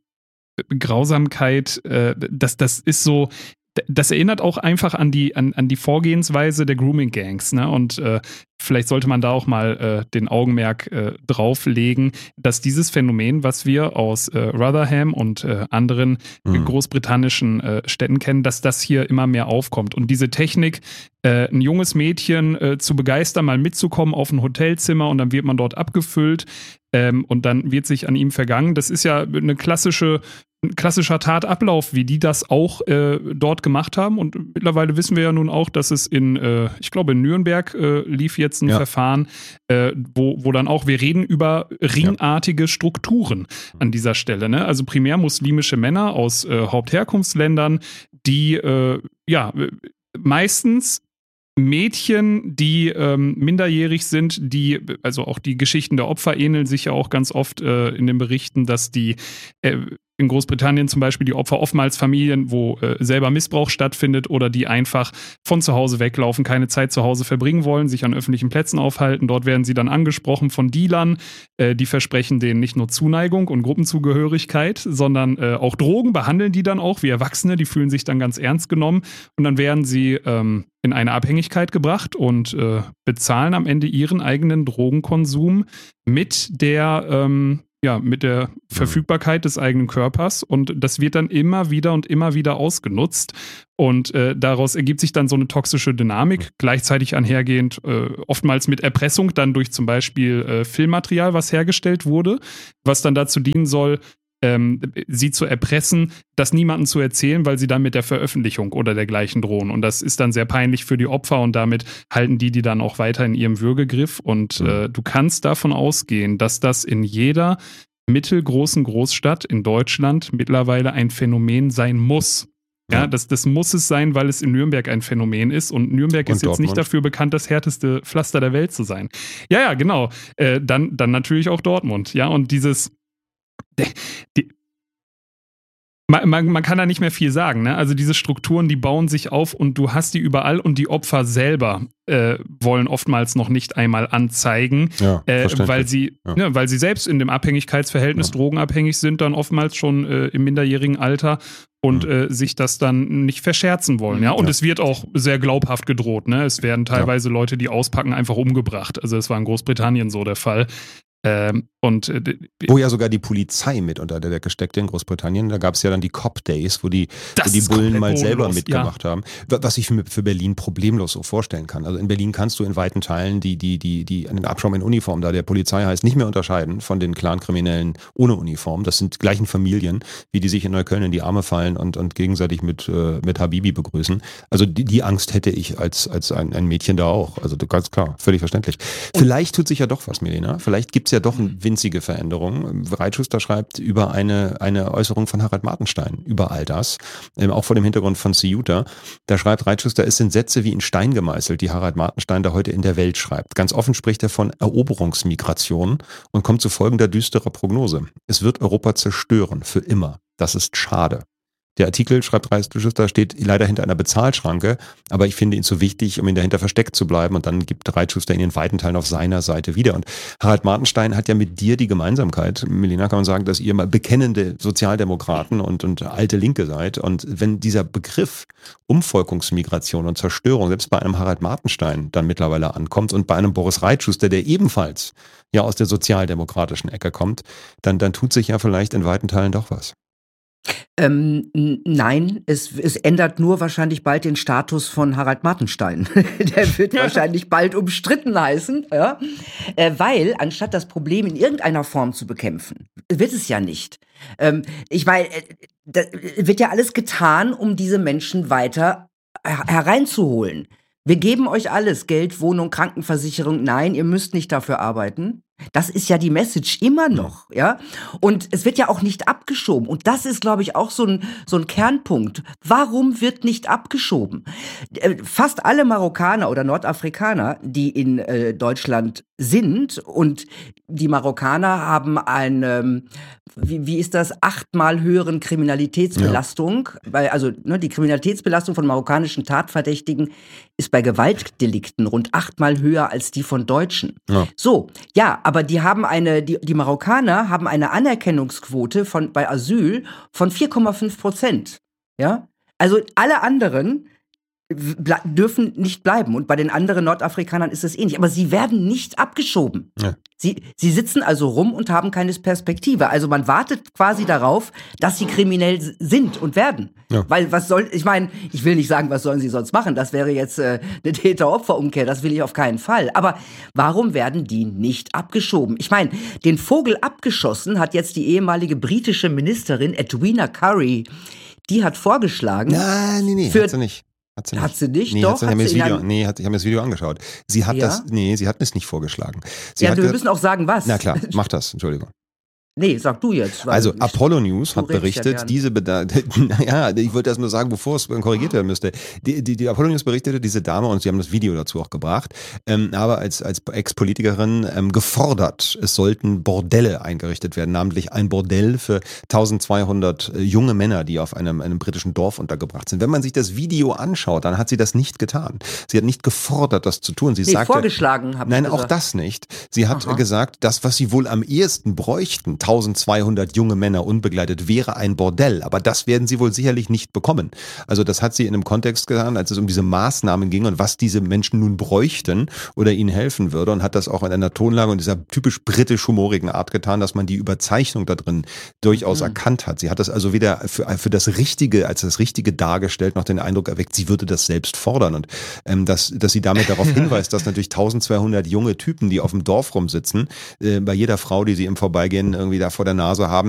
Speaker 2: Grausamkeit. Äh, das, das ist so, das erinnert auch einfach an die, an, an die Vorgehensweise der Grooming-Gangs, ne? Und äh, vielleicht sollte man da auch mal äh, den Augenmerk äh, drauflegen, dass dieses Phänomen, was wir aus äh, Rotherham und äh, anderen mhm. großbritannischen äh, Städten kennen, dass das hier immer mehr aufkommt. Und diese Technik, äh, ein junges Mädchen äh, zu begeistern, mal mitzukommen auf ein Hotelzimmer und dann wird man dort abgefüllt ähm, und dann wird sich an ihm vergangen. Das ist ja eine klassische Ein klassischer Tatablauf, wie die das auch äh, dort gemacht haben. Und mittlerweile wissen wir ja nun auch, dass es in, äh, ich glaube in Nürnberg äh, lief jetzt ein ja. Verfahren, äh, wo, wo dann auch, wir reden über ringartige ja. Strukturen an dieser Stelle. Ne? Also primär muslimische Männer aus äh, Hauptherkunftsländern, die äh, ja meistens Mädchen, die ähm, minderjährig sind, die, also auch die Geschichten der Opfer ähneln sich ja auch ganz oft äh, in den Berichten, dass die äh, in Großbritannien zum Beispiel die Opfer oftmals Familien, wo äh, selber Missbrauch stattfindet oder die einfach von zu Hause weglaufen, keine Zeit zu Hause verbringen wollen, sich an öffentlichen Plätzen aufhalten. Dort werden sie dann angesprochen von Dealern, äh, die versprechen denen nicht nur Zuneigung und Gruppenzugehörigkeit, sondern äh, auch Drogen, behandeln die dann auch wie Erwachsene, die fühlen sich dann ganz ernst genommen und dann werden sie ähm, in eine Abhängigkeit gebracht und äh, bezahlen am Ende ihren eigenen Drogenkonsum mit der ähm, ja, mit der Verfügbarkeit des eigenen Körpers und das wird dann immer wieder und immer wieder ausgenutzt und äh, daraus ergibt sich dann so eine toxische Dynamik, gleichzeitig einhergehend äh, oftmals mit Erpressung dann durch zum Beispiel äh, Filmmaterial, was hergestellt wurde, was dann dazu dienen soll, ähm, sie zu erpressen, das niemandem zu erzählen, weil sie dann mit der Veröffentlichung oder dergleichen drohen. Und das ist dann sehr peinlich für die Opfer und damit halten die die dann auch weiter in ihrem Würgegriff. Und mhm. äh, du kannst davon ausgehen, dass das in jeder mittelgroßen Großstadt in Deutschland mittlerweile ein Phänomen sein muss. Ja, ja. Das, das muss es sein, weil es in Nürnberg ein Phänomen ist. Und Nürnberg und ist Dortmund. Jetzt nicht dafür bekannt, das härteste Pflaster der Welt zu sein. Ja, ja, genau. Äh, dann, dann natürlich auch Dortmund. Ja, und dieses Die, man, man, man kann da nicht mehr viel sagen, ne? Also diese Strukturen, die bauen sich auf und du hast die überall und die Opfer selber äh, wollen oftmals noch nicht einmal anzeigen,
Speaker 1: ja,
Speaker 2: äh, weil sie, ja. ne, weil sie selbst in dem Abhängigkeitsverhältnis ja. drogenabhängig sind, dann oftmals schon äh, im minderjährigen Alter und mhm. äh, sich das dann nicht verscherzen wollen. Ja? Und ja. es wird auch sehr glaubhaft gedroht. Ne? Es werden teilweise ja. Leute, die auspacken, einfach umgebracht. Also es war in Großbritannien so der Fall. Ähm, und, äh,
Speaker 1: wo ja sogar die Polizei mit unter der Decke steckte in Großbritannien. Da gab es ja dann die Cop Days, wo die, wo die Bullen mal selber bodenlos, mitgemacht ja. haben. Was ich für Berlin problemlos so vorstellen kann. Also in Berlin kannst du in weiten Teilen die, die, die, die einen Abschaum in Uniform, da der Polizei heißt, nicht mehr unterscheiden von den Clankriminellen ohne Uniform. Das sind gleichen Familien, wie die sich in Neukölln in die Arme fallen und, und gegenseitig mit, äh, mit Habibi begrüßen. Also die, die Angst hätte ich als, als ein, ein Mädchen da auch. Also ganz klar, völlig verständlich. Und vielleicht tut sich ja doch was, Melina. Vielleicht gibt es ja doch eine winzige Veränderung. Reitschuster schreibt über eine, eine Äußerung von Harald Martenstein über all das, ähm, auch vor dem Hintergrund von Ceuta. Da schreibt Reitschuster, es sind Sätze wie in Stein gemeißelt, die Harald Martenstein da heute in der Welt schreibt. Ganz offen spricht er von Eroberungsmigration und kommt zu folgender düsterer Prognose. Es wird Europa zerstören, für immer. Das ist schade. Der Artikel, schreibt Reitschuster, steht leider hinter einer Bezahlschranke, aber ich finde ihn zu wichtig, um ihn dahinter versteckt zu bleiben und dann gibt Reitschuster ihn in weiten Teilen auf seiner Seite wieder. Und Harald Martenstein hat ja mit dir die Gemeinsamkeit, Melina, kann man sagen, dass ihr mal bekennende Sozialdemokraten und, und alte Linke seid und wenn dieser Begriff Umvolkungsmigration und Zerstörung selbst bei einem Harald Martenstein dann mittlerweile ankommt und bei einem Boris Reitschuster, der ebenfalls ja aus der sozialdemokratischen Ecke kommt, dann, dann tut sich ja vielleicht in weiten Teilen doch was.
Speaker 3: Ähm, n- nein, es, es ändert nur wahrscheinlich bald den Status von Harald Martenstein. Der wird wahrscheinlich bald umstritten heißen, ja? äh, weil anstatt das Problem in irgendeiner Form zu bekämpfen, wird es ja nicht. Ähm, ich meine, äh, da wird ja alles getan, um diese Menschen weiter her- hereinzuholen. Wir geben euch alles, Geld, Wohnung, Krankenversicherung. Nein, ihr müsst nicht dafür arbeiten. Das ist ja die Message immer noch, ja. Und es wird ja auch nicht abgeschoben. Und das ist, glaube ich, auch so ein, so ein Kernpunkt. Warum wird nicht abgeschoben? Fast alle Marokkaner oder Nordafrikaner, die in äh, Deutschland sind, und die Marokkaner haben eine, wie, wie ist das, achtmal höheren Kriminalitätsbelastung. Ja. Weil, also ne, die Kriminalitätsbelastung von marokkanischen Tatverdächtigen ist bei Gewaltdelikten rund achtmal höher als die von Deutschen. Ja. So, ja, aber die haben eine, die, die Marokkaner haben eine Anerkennungsquote von, bei Asyl von vier Komma fünf Prozent. Ja? Also alle anderen ble- dürfen nicht bleiben. Und bei den anderen Nordafrikanern ist es ähnlich. Aber sie werden nicht abgeschoben. Ja. Sie, sie sitzen also rum und haben keine Perspektive. Also man wartet quasi darauf, dass sie kriminell sind und werden. Ja. Weil was soll, ich meine, ich will nicht sagen, was sollen sie sonst machen? Das wäre jetzt äh, eine Täter-Opfer-Umkehr. Das will ich auf keinen Fall. Aber warum werden die nicht abgeschoben? Ich meine, den Vogel abgeschossen hat jetzt die ehemalige britische Ministerin Edwina Currie. Die hat vorgeschlagen.
Speaker 1: Nein, nee, nee,
Speaker 3: für,
Speaker 1: hat sie nicht. Hat sie nicht.
Speaker 3: Hat sie nicht?
Speaker 1: Nee,
Speaker 3: Doch,
Speaker 1: hat sie,
Speaker 3: hat
Speaker 1: hat
Speaker 3: sie
Speaker 1: Video, nee, hat, ich habe mir das Video angeschaut. Sie hat
Speaker 3: ja?
Speaker 1: das, nee, sie hat es nicht vorgeschlagen. Sie
Speaker 3: ja,
Speaker 1: hat
Speaker 3: wir
Speaker 1: gesagt,
Speaker 3: müssen auch sagen, was.
Speaker 1: Na klar, mach das, Entschuldigung.
Speaker 3: Nee, sag du jetzt.
Speaker 1: Also Apollo News hat berichtet,
Speaker 3: ja
Speaker 1: diese, Beda- naja, ich wollte erst nur sagen, bevor es korrigiert werden müsste. Die, die, die Apollo News berichtete, diese Dame, und sie haben das Video dazu auch gebracht, ähm, aber als, als Ex-Politikerin ähm, gefordert, es sollten Bordelle eingerichtet werden, namentlich ein Bordell für eintausendzweihundert äh, junge Männer, die auf einem, einem britischen Dorf untergebracht sind. Wenn man sich das Video anschaut, dann hat sie das nicht getan. Sie hat nicht gefordert, das zu tun. Sie
Speaker 3: nee,
Speaker 1: sagte,
Speaker 3: vorgeschlagen, habe ich
Speaker 1: Nein,
Speaker 3: gesagt.
Speaker 1: auch das nicht. Sie hat
Speaker 3: Aha.
Speaker 1: gesagt, das, was sie wohl am ehesten bräuchten, eintausendzweihundert junge Männer unbegleitet, wäre ein Bordell. Aber das werden sie wohl sicherlich nicht bekommen. Also das hat sie in einem Kontext getan, als es um diese Maßnahmen ging und was diese Menschen nun bräuchten oder ihnen helfen würde, und hat das auch in einer Tonlage und dieser typisch britisch-humorigen Art getan, dass man die Überzeichnung da drin durchaus mhm. erkannt hat. Sie hat das also wieder für, für das Richtige, als das Richtige dargestellt, noch den Eindruck erweckt, sie würde das selbst fordern. Und ähm, dass, dass sie damit darauf hinweist, dass natürlich eintausendzweihundert junge Typen, die auf dem Dorf rumsitzen, äh, bei jeder Frau, die sie im Vorbeigehen irgendwie da vor der Nase haben,